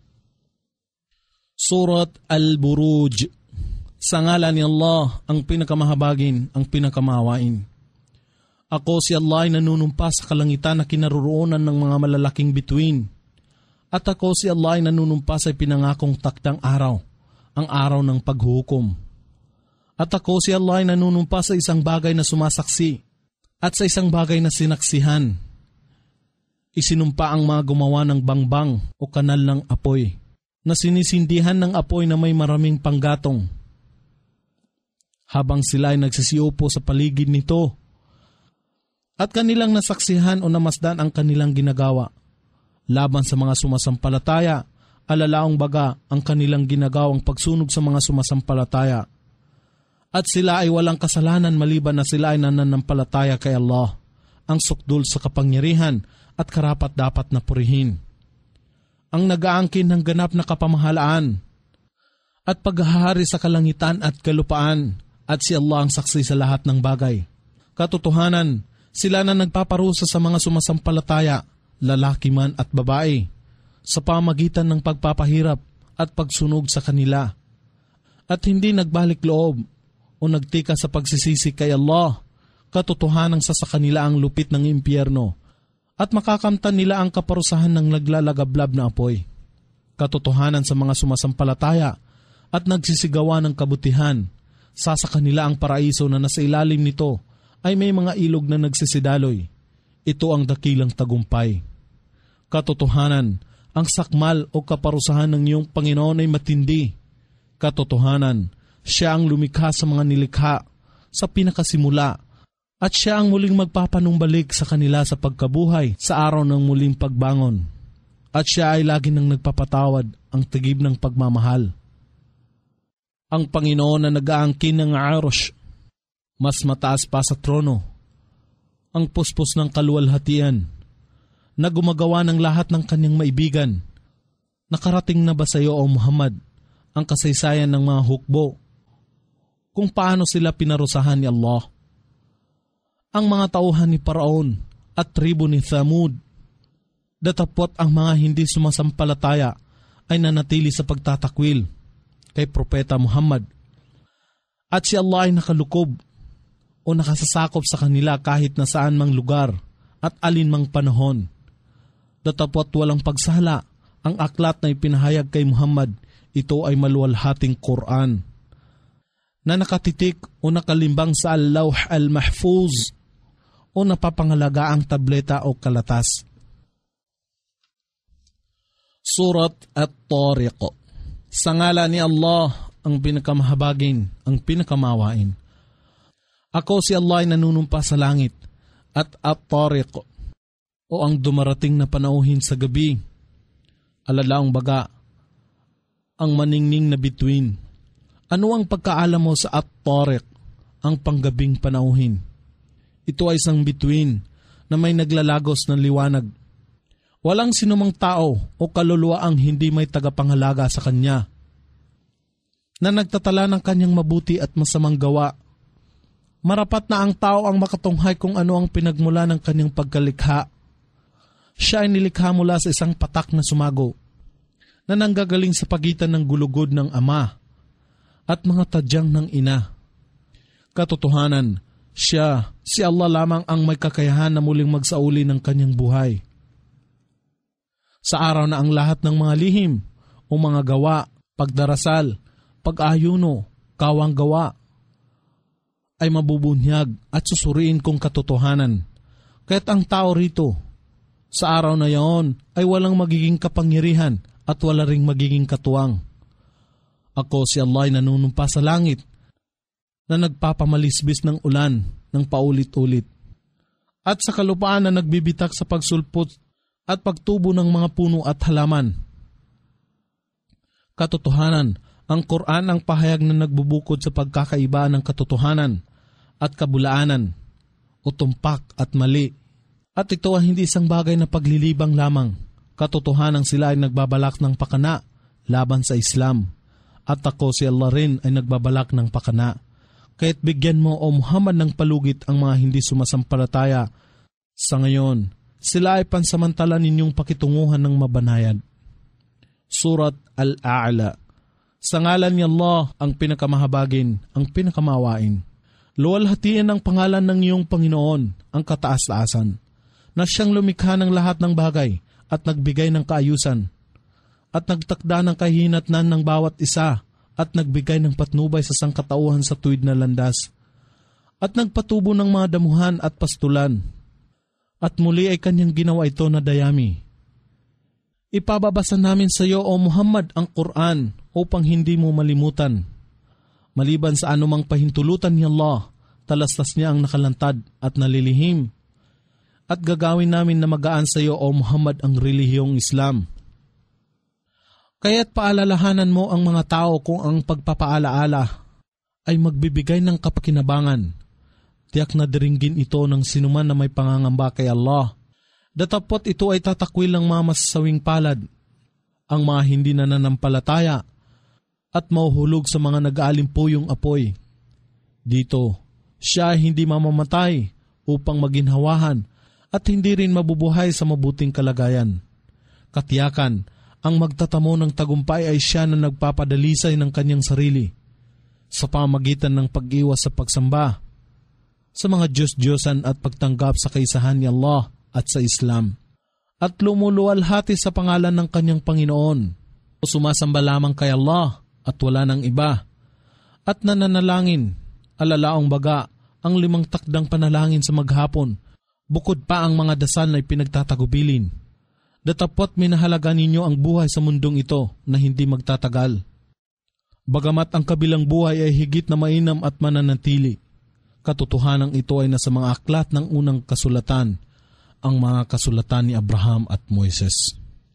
Surat Al-Buruj. Sa ngalan ni Allah, ang pinakamahabagin, ang pinakamawain. Ako si Allah ay nanunumpa sa kalangitan na kinaroroonan ng mga malalaking bituin. At ako si Allah ay nanunumpa sa pinangakong takdang araw, ang araw ng paghuhukom. At ako si Allah ay nanunumpa sa isang bagay na sumasaksi at sa isang bagay na sinaksihan. Isinumpa ang mga gumawa ng bangbang o kanal ng apoy na sinisindihan ng apoy na may maraming panggatong. Habang sila ay nagsisiupo sa paligid nito at kanilang nasaksihan o namasdan ang kanilang ginagawa. Laban sa mga sumasampalataya, alalaong baga ang kanilang ginagawang pagsunog sa mga sumasampalataya. At sila ay walang kasalanan maliban na sila ay nananampalataya kay Allah ang sukdul sa kapangyarihan at karapat-dapat na purihin. Ang nag-aangkin ng ganap na kapamahalaan at paghahari sa kalangitan at kalupaan, at si Allah ang saksi sa lahat ng bagay. Katotohanan, sila na nagpaparusa sa mga sumasampalataya, lalaki man at babae, sa pamagitan ng pagpapahirap at pagsunog sa kanila, at hindi nagbalik loob o nagtika sa pagsisisi kay Allah. Katotohanan sa kanila ang lupit ng impyerno, at makakamtan nila ang kaparusahan ng naglalagablab na apoy. Katotohanan sa mga sumasampalataya at nagsisigawa ng kabutihan, sa kanila ang paraiso na nasa ilalim nito ay may mga ilog na nagsisidaloy. Ito ang dakilang tagumpay. Katotohanan, ang sakmal o kaparusahan ng iyong Panginoon ay matindi. Katotohanan, siya ang lumikha sa mga nilikha sa pinakasimula, at siya ang muling magpapanumbalik sa kanila sa pagkabuhay sa araw ng muling pagbangon. At siya ay lagi nang nagpapatawad, ang tigib ng pagmamahal. Ang Panginoon na nag-aangkin ng arush, mas mataas pa sa trono, ang puspos ng kaluwalhatian, na gumagawa ng lahat ng kanyang maibigan. Nakarating na ba sa iyo, O Muhammad, ang kasaysayan ng mga hukbo, kung paano sila pinarusahan ni Allah? Ang mga tauhan ni Paraon at tribo ni Thamud, datapot ang mga hindi sumasampalataya ay nanatili sa pagtatakwil kay Propeta Muhammad, at si Allah ay nakalukob o nakasasakop sa kanila kahit na saan mang lugar at alin mang panahon. Datapot walang pagsala ang aklat na ipinahayag kay Muhammad. Ito ay maluwalhating Quran na nakatitik o nakalimbang sa Al-Lawh Al-Mahfuz o napapangalaga ang tableta o kalatas. Surat At-Tariq. Sa ngalan ni Allah, ang pinakamahabagin, ang pinakamawain. Ako si Allah ay nanunumpa sa langit, at At-Tariq, o ang dumarating na panauhin sa gabi, alalaong baga, ang maningning na bituin. Ano ang pagkaalam mo sa At-Tariq, ang panggabing panauhin? Ito ay isang bituin na may naglalagos ng liwanag. Walang sinumang tao o kaluluwa ang hindi may tagapangalaga sa kanya, na nagtatala ng kanyang mabuti at masamang gawa. Marapat na ang tao ang makatunghay kung ano ang pinagmula ng kanyang pagkalikha. Siya ay nilikha mula sa isang patak na sumago, na nanggagaling sa pagitan ng gulugod ng ama at mga tadyang ng ina. Katotohanan, siya, si Allah lamang ang may kakayahan na muling magsauli ng kanyang buhay. Sa araw na ang lahat ng mga lihim o mga gawa, pagdarasal, pag-ayuno, kawang gawa, ay mabubunyag at susuriin kong katotohanan. Kaya't ang tao rito, sa araw na yaon, ay walang magiging kapangyarihan at wala ring magiging katuwang. Ako si Allah ay nanunumpa sa langit, na nagpapamalisbis ng ulan ng paulit-ulit, at sa kalupaan na nagbibitak sa pagsulpot at pagtubo ng mga puno at halaman. Katotohanan, ang Quran ang pahayag na nagbubukod sa pagkakaiba ng katotohanan at kabulaanan o tumpak at mali. At ito ay hindi isang bagay na paglilibang lamang. Katotohanan sila ay nagbabalak ng pakana laban sa Islam. At ako si Allah rin ay nagbabalak ng pakana. Kaya't bigyan mo, O Muhammad, ng palugit ang mga hindi sumasampalataya. Sa ngayon, sila ay pansamantala ninyong pakitunguhan ng mabanayad. Surat Al-A'la. Sa ngalan ni Allah, ang pinakamahabagin, ang pinakamawain. Luwalhatiin ang pangalan ng iyong Panginoon, ang kataas-taasan, na siyang lumikha ng lahat ng bagay at nagbigay ng kaayusan, at nagtakda ng kahinatnan ng bawat isa, at nagbigay ng patnubay sa sangkatauhan sa tuwid na landas, at nagpatubo ng mga damuhan at pastulan, at muli ay kanyang ginawa ito na dayami. Ipababasa namin sa iyo, O Muhammad, ang Quran upang hindi mo malimutan. Maliban sa anumang pahintulutan ni Allah, talastas niya ang nakalantad at nalilihim. At gagawin namin na magaan sa iyo, O Muhammad, ang relihiyong Islam. Kaya't paalalahanan mo ang mga tao kung ang pagpapaalaala ay magbibigay ng kapakinabangan. tiyak na diringgin ito ng sinuman na may pangangamba kay Allah. Datapot ito ay tatakwil ng mga masasawing palad, ang mga hindi nananampalataya, at mauhulog sa mga nag-aalimpuyong apoy. Dito, siya ay hindi mamamatay upang maginhawahan at hindi rin mabubuhay sa mabuting kalagayan. Katiyakan, ang magtatamo ng tagumpay ay siya na nagpapadalisay ng kanyang sarili sa pamagitan ng pag-iwas sa pagsamba sa mga Diyos-Diyosan at pagtanggap sa kaisahan ni Allah at sa Islam, at lumuluwalhati sa pangalan ng kanyang Panginoon o sumasamba lamang kay Allah at wala ng iba, at nananalangin, alalaong baga, ang 5 takdang panalangin sa maghapon, bukod pa ang mga dasal na ipinagtatagubilin. Datapot minahalaga ninyo ang buhay sa mundong ito na hindi magtatagal. Bagamat ang kabilang buhay ay higit na mainam at mananatili, katotohanan ito ay nasa mga aklat ng unang kasulatan, ang mga kasulatan ni Abraham at Moises.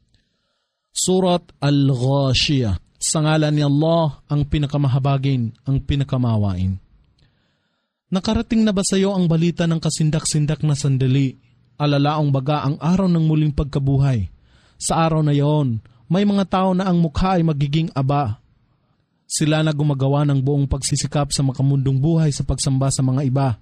Surat Al-Ghashiyah. Sa ngalan ni Allah, ang pinakamahabagin, ang pinakamawain. Nakarating na ba sa iyo ang balita ng kasindak-sindak na sandali, alalaong baga ang araw ng muling pagkabuhay? Sa araw na iyon, may mga tao na ang mukha ay magiging aba. Sila na gumagawa ng buong pagsisikap sa makamundong buhay sa pagsamba sa mga iba.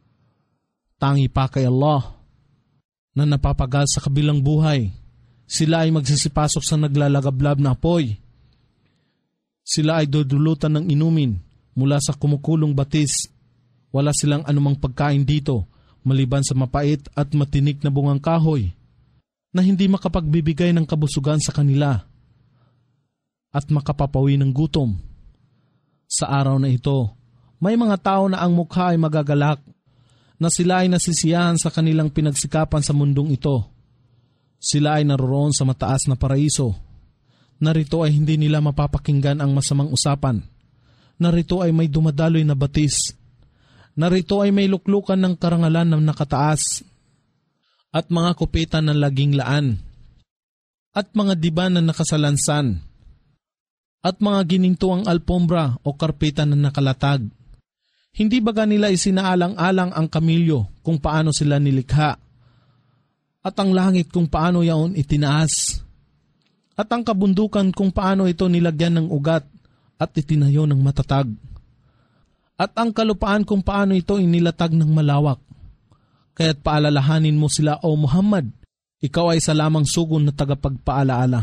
Tangi pa kay Allah na napapagal sa kabilang buhay. Sila ay magsisipasok sa naglalagablab na apoy. Sila ay dudulutan ng inumin mula sa kumukulong batis. Wala silang anumang pagkain dito maliban sa mapait at matinik na bungang kahoy na hindi makapagbibigay ng kabusugan sa kanila at makapapawi ng gutom. Sa araw na ito, may mga tao na ang mukha ay magagalak, na sila ay nasisiyahan sa kanilang pinagsikapan sa mundong ito. Sila ay naroroon sa mataas na paraiso. Narito ay hindi nila mapapakinggan ang masamang usapan. Narito ay may dumadaloy na batis. Narito ay may luklukan ng karangalan na nakataas at mga kupitan ng laging laan at mga diban na nakasalansan at mga ginintuang alpombra o karpetan na nakalatag. Hindi baga nila isinaalang-alang ang kamilyo kung paano sila nilikha at ang langit kung paano yaon itinaas at ang kabundukan kung paano ito nilagyan ng ugat at itinayo ng matatag at ang kalupaan kung paano ito inilatag ng malawak. Kaya't paalalahanin mo sila, O Muhammad, ikaw ay sa lamang sugon na tagapagpaalaala.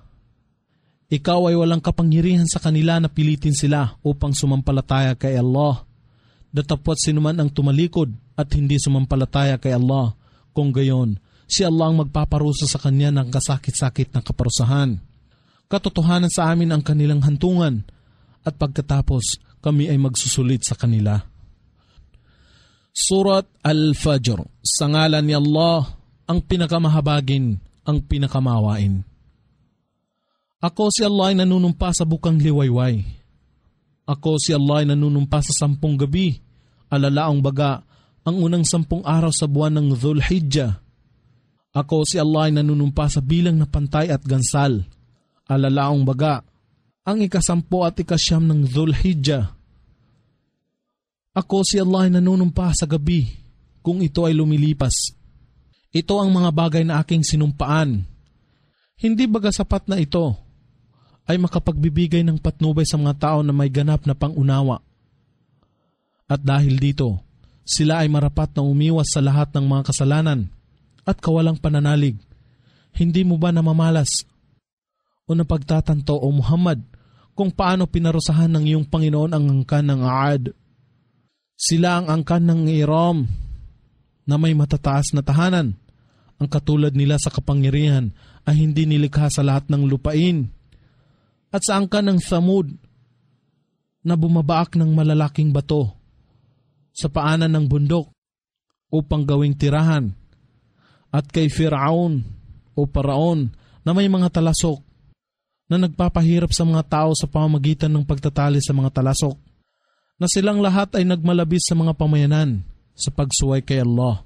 Ikaw ay walang kapangyarihan sa kanila na pilitin sila upang sumampalataya kay Allah. Datapwat sinuman ang tumalikod at hindi sumampalataya kay Allah, kung gayon, si Allah ang magpaparusa sa kanya ng kasakit-sakit na kaparusahan. Katotohanan sa amin ang kanilang hantungan at pagkatapos kami ay magsusulit sa kanila. Surat Al-Fajr. Sa ngalan ni Allah, ang pinakamahabagin, ang pinakamawain. Ako si Allah ay nanunumpa sa bukang liwayway. Ako si Allah ay nanunumpa sa 10 gabi, alalaong baga, ang unang 10 araw sa buwan ng Dhul-Hijjah. Ako si Allah ay nanunumpa sa bilang na pantay at gansal, alalaong baga, ang 10 at 9 ng Dhul-Hijjah. Ako si Allah ay nanunumpa sa gabi kung ito ay lumilipas. Ito ang mga bagay na aking sinumpaan. Hindi baga sapat na ito ay makapagbibigay ng patnubay sa mga tao na may ganap na pangunawa. At dahil dito, sila ay marapat na umiwas sa lahat ng mga kasalanan at kawalang pananalig. Hindi mo ba namamalas o napagtatanto, O Muhammad, kung paano pinarusahan ng iyong Panginoon ang angkan ng Aad? Sila ang angkan ng Iram na may matataas na tahanan. Ang katulad nila sa kapangyarihan ay hindi nilikha sa lahat ng lupain. At sa angkan ng Thamud na bumabaak ng malalaking bato sa paanan ng bundok upang gawing tirahan. At kay Firaun o Paraon na may mga talasok na nagpapahirap sa mga tao sa pamamagitan ng pagtatali sa mga talasok, na silang lahat ay nagmalabis sa mga pamayanan sa pagsuway kay Allah.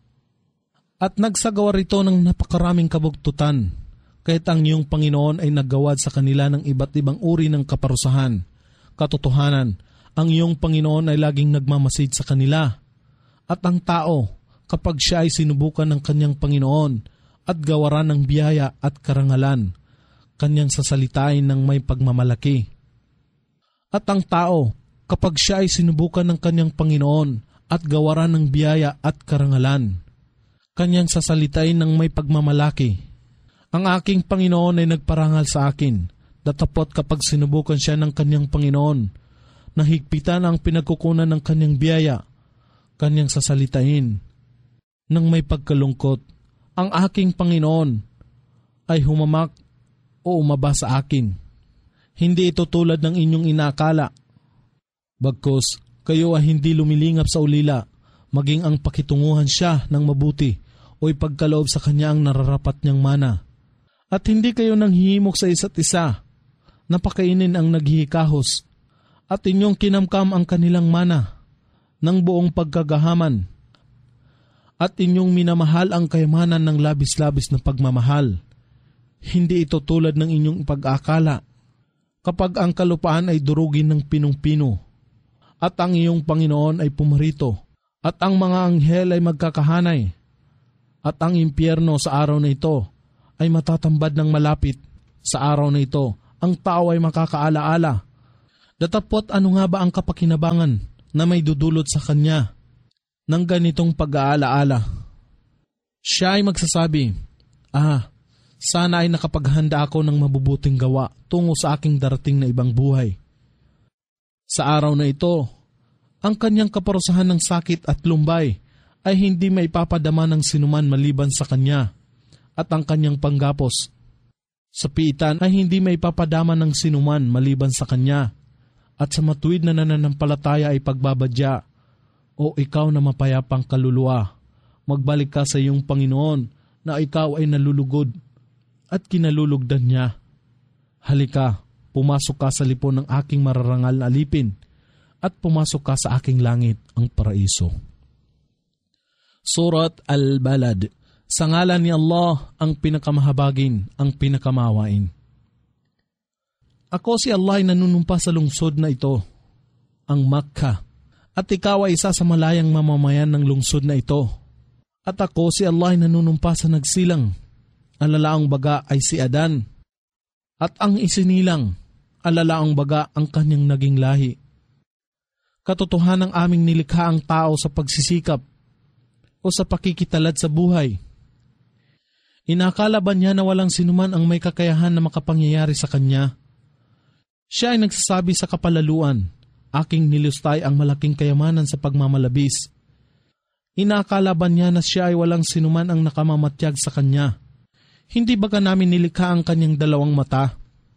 At nagsagawa rito ng napakaraming kabugtutan, kahit ang iyong Panginoon ay naggawad sa kanila ng iba't ibang uri ng kaparusahan. Katotohanan, ang iyong Panginoon ay laging nagmamasid sa kanila At ang tao, kapag siya ay sinubukan ng kanyang Panginoon at gawaran ng biyaya at karangalan, kanyang sasalitain ng may pagmamalaki. At ang tao, kapag siya ay sinubukan ng kanyang Panginoon at gawaran ng biyaya at karangalan, kanyang sasalitain ng may pagmamalaki. Ang aking Panginoon ay nagparangal sa akin, datapot kapag sinubukan siya ng kanyang Panginoon, nahigpitan ang pinagkukunan ng kanyang biyaya, kanyang sasalitain ng may pagkalungkot. Ang aking Panginoon ay humamak o umaba sa akin. Hindi ito tulad ng inyong inakala. Bagkus, kayo ay hindi lumilingap sa ulila, maging ang pakitunguhan siya ng mabuti o ipagkaloob sa kanya ang nararapat niyang mana. At hindi kayo nanghihimok sa isa't isa, napakainin ang naghihikahos, at inyong kinamkam ang kanilang mana ng buong pagkagahaman, at inyong minamahal ang kayamanan ng labis-labis na pagmamahal. Hindi ito tulad ng inyong pag-akala. Kapag ang kalupaan ay durugin ng pinong-pino, at ang iyong Panginoon ay pumarito, at ang mga anghel ay magkakahanay, at ang impyerno sa araw na ito ay matatambad ng malapit. Sa araw na ito, ang tao ay makakaalaala. Datapot ano nga ba ang kapakinabangan na may dudulot sa kanya ng ganitong pag-aalaala? Siya ay magsasabi, sana ay nakapaghanda ako ng mabubuting gawa tungo sa aking darating na ibang buhay. Sa araw na ito, ang kanyang kaparusahan ng sakit at lumbay ay hindi maipapadama ng sinuman maliban sa kanya, at ang kanyang panggapos sa piitan ay hindi maipapadama ng sinuman maliban sa kanya, at sa matuwid na nananampalataya ay pagbabadya. O ikaw na mapayapang kaluluwa, magbalik ka sa iyong Panginoon na ikaw ay nalulugod at kinalulugdan niya. Halika, pumasok ka sa lipon ng aking mararangal na alipin, at pumasok ka sa aking langit, ang paraiso. Surat Al-Balad. Sa ngalan ni Allah, ang pinakamahabagin, ang pinakamawain. Ako si Allah ay nanunumpa sa lungsod na ito, ang Makkah, at ikaw ay isa sa malayang mamamayan ng lungsod na ito. At ako si Allah ay nanunumpa sa nagsilang, ang lalaang baga ay si Adan, at ang isinilang, ang lalaang baga ang kanyang naging lahi. Katotohanang aming nilikha ang tao sa pagsisikap o sa pakikitalad sa buhay. Inakala ba niya na walang sinuman ang may kakayahan na makapangyayari sa kanya? Siya ay nagsasabi sa kapalaluan, aking nilustay ang malaking kayamanan sa pagmamalabis. Inakala ba niya na siya ay walang sinuman ang nakamamatyag sa kanya? Hindi baga namin nilikha ang kanyang dalawang mata,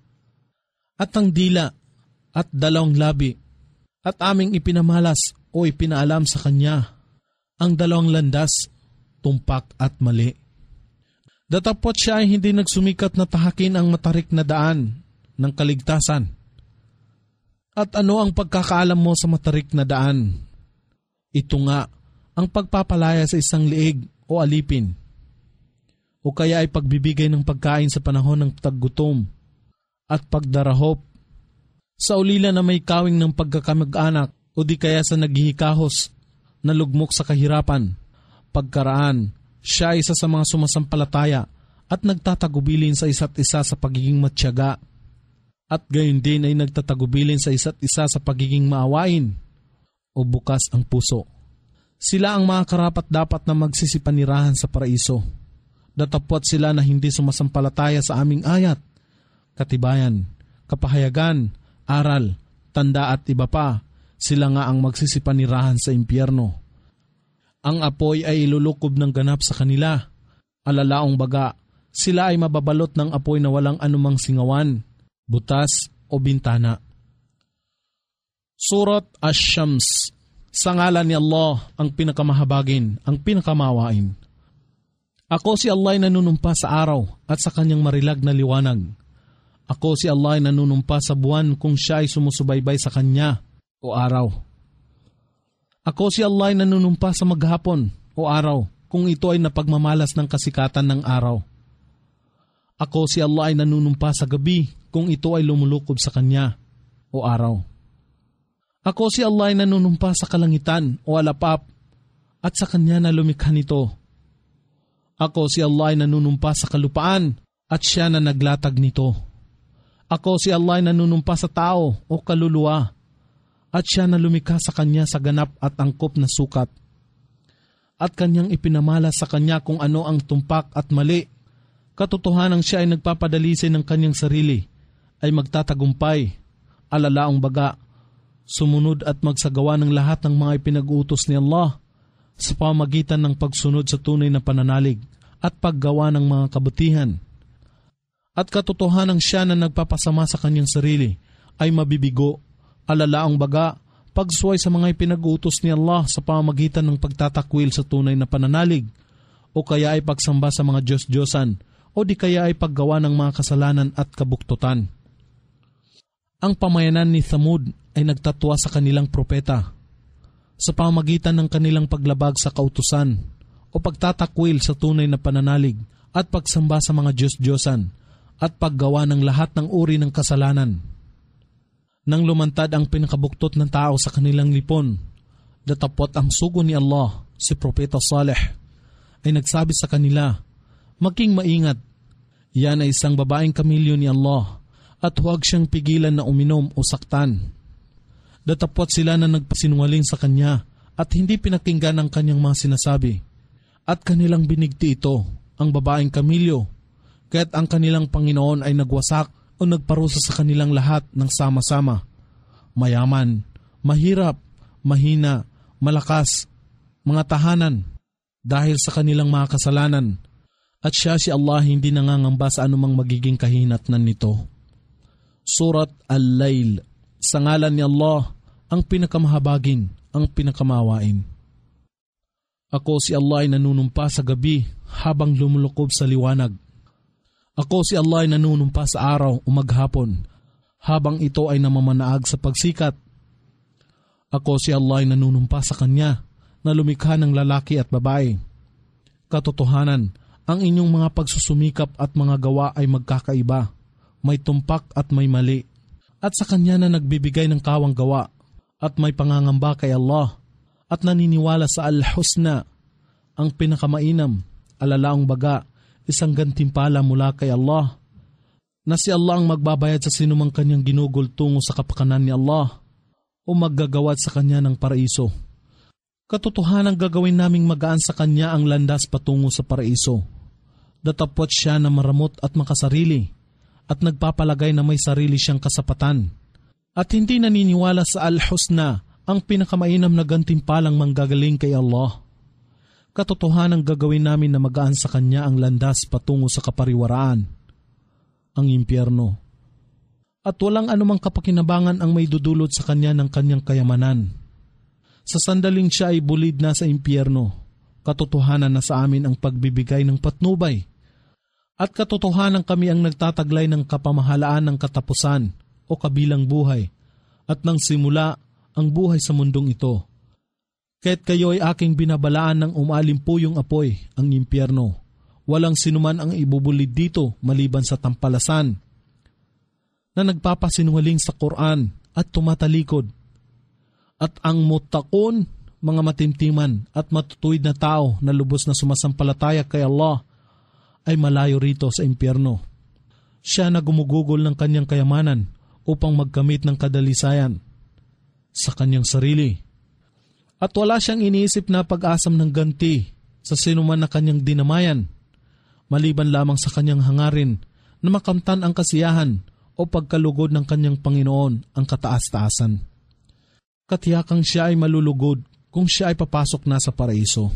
at ang dila, at dalawang labi, at aming ipinamalas o ipinaalam sa kanya ang dalawang landas, tumpak at mali. Datapot siya ay hindi nagsumikat na tahakin ang matarik na daan ng kaligtasan. At ano ang pagkakaalam mo sa matarik na daan? Ito nga, ang pagpapalaya sa isang liig o alipin, o kaya ay pagbibigay ng pagkain sa panahon ng taggutom at pagdarahop, sa ulila na may kawing ng pagkakamag-anak o di kaya sa naghihikahos na lugmok sa kahirapan. Pagkaraan, siya ay isa sa mga sumasampalataya at nagtatagubilin sa isa't isa sa pagiging matyaga, at gayon din ay nagtatagubilin sa isa't isa sa pagiging maawain o bukas ang puso. Sila ang mga karapat dapat na magsisipanirahan sa paraiso. Datapot sila na hindi sumasampalataya sa aming ayat, katibayan, kapahayagan, aral, tanda at iba pa, sila nga ang magsisipanirahan sa impyerno. Ang apoy ay ilulukob ng ganap sa kanila. Alalaong baga, sila ay mababalot ng apoy na walang anumang singawan, butas o bintana. Surat Ash-Shams. Sa ngalan ni Allah, ang pinakamahabagin, ang pinakamawain. Ako si Allah ay nanunumpa sa araw at sa kanyang marilag na liwanag. Ako si Allah ay nanunumpa sa buwan kung siya ay sumusubaybay sa kanya o araw. Ako si Allah ay nanunumpa sa maghapon o araw kung ito ay napagmamalas ng kasikatan ng araw. Ako si Allah ay nanunumpa sa gabi kung ito ay lumulukob sa kanya o araw. Ako si Allah ay nanunumpa sa kalangitan o alapap at sa Kanya na lumikha nito. Ako si Allah ay nanunumpa sa kalupaan at Siya na naglatag nito. Ako si Allah ay nanunumpa sa tao o kaluluwa at Siya na lumikha sa Kanya sa ganap at angkop na sukat. At Kanyang ipinamala sa Kanya kung ano ang tumpak at mali. Katotohanang Siya ay nagpapadalisay ng Kanyang sarili, ay magtatagumpay, alalaong baga, sumunod at magsagawa ng lahat ng mga ipinag-utos ni Allah sa pamagitan ng pagsunod sa tunay na pananalig at paggawa ng mga kabutihan. At katotohanang Siya na nagpapasama sa Kanyang sarili ay mabibigo, alalaong baga, pagsuway sa mga ipinag-utos ni Allah sa pamagitan ng pagtatakwil sa tunay na pananalig o kaya ay pagsamba sa mga Diyos-Diyosan o di kaya ay paggawa ng mga kasalanan at kabuktutan. Ang pamayanan ni Thamud ay nagtatwa sa kanilang propeta sa pamagitan ng kanilang paglabag sa kautusan o pagtatakwil sa tunay na pananalig at pagsamba sa mga Diyos-Diyosan at paggawa ng lahat ng uri ng kasalanan. Nang lumantad ang pinakabuktot ng tao sa kanilang lipon, datapot ang sugo ni Allah, si Propeta Saleh, ay nagsabi sa kanila, maging maingat, yan ay isang babaeng kamilyo ni Allah at huwag siyang pigilan na uminom o saktan. Datapot sila na nagpasinungaling sa kanya at hindi pinakinggan ang kanyang mga sinasabi. At kanilang binigti ito, ang babaeng kamilyo, kaya't ang kanilang Panginoon ay nagwasak o nagparusa sa kanilang lahat ng sama-sama. Mayaman, mahirap, mahina, malakas, mga tahanan, dahil sa kanilang mga kasalanan. At Siya si Allah hindi nangangamba sa anumang magiging kahinatnan nito. Surat Al-Layl. Sa ngalan ni Allah, ang pinakamahabagin, ang pinakamawain. Ako si Allah ay nanunumpa sa gabi habang lumulukob sa liwanag. Ako si Allah ay nanunumpa sa araw o maghapon habang ito ay namamanaag sa pagsikat. Ako si Allah ay nanunumpa sa Kanya na lumikha ng lalaki at babae. Katotohanan, ang inyong mga pagsusumikap at mga gawa ay magkakaiba, may tumpak at may mali. At sa Kanya na nagbibigay ng kawang gawa at may pangangamba kay Allah at naniniwala sa Al-Husna, ang pinakamainam, alalaong baga, isang gantimpala mula kay Allah, na si Allah ang magbabayad sa sinumang Kanyang ginugol tungo sa kapakanan ni Allah o maggagawad sa Kanya ng paraiso. Katotohanan gagawin naming magaan sa Kanya ang landas patungo sa paraiso. Datapot Siya na maramot at makasarili at nagpapalagay na may sarili siyang kasapatan. At hindi naniniwala sa Al-Husna, ang pinakamainam na gantimpalang manggagaling kay Allah. Katotohanan gagawin namin na magaan sa Kanya ang landas patungo sa kapariwaraan, ang impyerno. At walang anumang kapakinabangan ang may dudulot sa Kanya ng Kanyang kayamanan. Sa sandaling Siya ay bulid na sa impyerno, katotohanan na sa amin ang pagbibigay ng patnubay. At katotohanan kami ang nagtataglay ng kapamahalaan ng katapusan o kabilang buhay at nang simula ang buhay sa mundong ito. Kaya't kayo ay aking binabalaan ng umalimpuyong apoy, ang impyerno. Walang sinuman ang ibubulid dito maliban sa tampalasan na nagpapasinungaling sa Quran at tumatalikod. At ang muttaqun, mga matimtiman at matutuwid na tao na lubos na sumasampalataya kay Allah, ay malayo rito sa impyerno. Siya na gumugugol ng kanyang kayamanan upang magkamit ng kadalisayan sa kanyang sarili. At wala siyang iniisip na pag-asam ng ganti sa sinuman na kanyang dinamayan, maliban lamang sa kanyang hangarin na makamtan ang kasiyahan o pagkalugod ng kanyang Panginoon ang kataas-taasan. Katiyakang siya ay malulugod kung siya ay papasok na sa paraiso.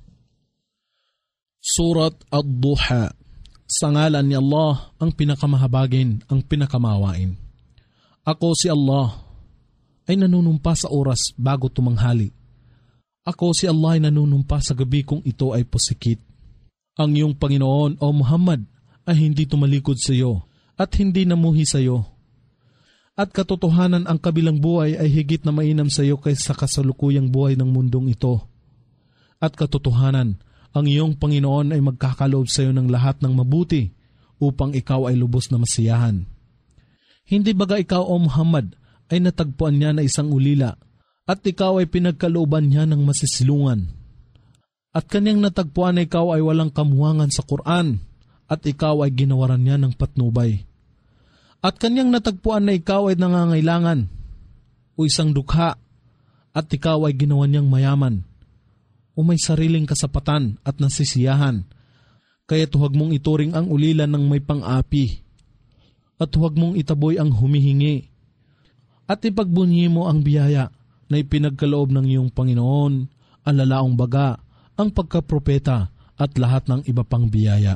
Surat Ad-Duha. Sa ngalan ni Allah, ang pinakamahabagin, ang pinakamawain. Ako si Allah ay nanunumpa sa oras bago tumanghali. Ako si Allah ay nanunumpa sa gabi kung ito ay pusikit. Ang iyong Panginoon o Muhammad ay hindi tumalikod sa iyo at hindi namuhi sa iyo. At katotohanan ang kabilang buhay ay higit na mainam sa iyo kaysa kasalukuyang buhay ng mundong ito. At katotohanan, ang iyong Panginoon ay magkakaloob sa iyo ng lahat ng mabuti upang ikaw ay lubos na masiyahan. Hindi baga ikaw o Muhammad ay natagpuan niya na isang ulila at ikaw ay pinagkalooban niya ng masisilungan. At kanyang natagpuan na ikaw ay walang kamuhangan sa Quran at ikaw ay ginawaran niya ng patnubay. At kanyang natagpuan na ikaw ay nangangailangan o isang dukha at ikaw ay ginawa niyang mayaman o may sariling kasapatan at nasisiyahan. Kaya huwag mong ituring ang ulilan ng may pang-api at huwag mong itaboy ang humihingi at ipagbunyi mo ang biyaya na ipinagkaloob ng iyong Panginoon, ang lalaong baga, ang pagkapropeta at lahat ng iba pang biyaya.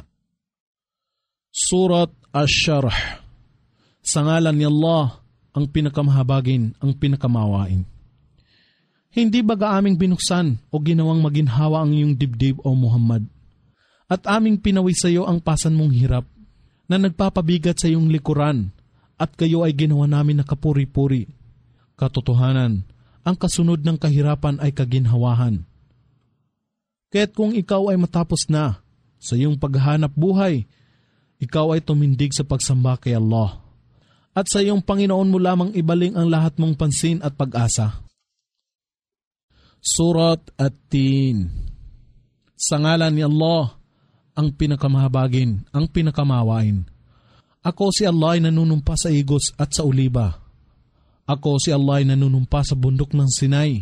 Surat Ash-Sharh. Sa ngalan ni Allah, ang pinakamahabagin, ang pinakamawain. Hindi baga aming binuksan o ginawang maginhawa ang iyong dibdib o Muhammad? At aming pinawi sa iyo ang pasan mong hirap na nagpapabigat sa iyong likuran at kayo ay ginawa namin na kapuri-puri. Katotohanan, ang kasunod ng kahirapan ay kaginhawahan. Kaya't kung ikaw ay matapos na sa iyong paghahanap buhay, ikaw ay tumindig sa pagsamba kay Allah. At sa iyong Panginoon mo lamang ibaling ang lahat mong pansin at pag-asa. Surat At-Tin. Sa ngalan ni Allah, ang pinakamahabagin, ang pinakamawain. Ako si Allah ay nanunumpa sa igos at sa uliba. Ako si Allah ay nanunumpa sa bundok ng Sinai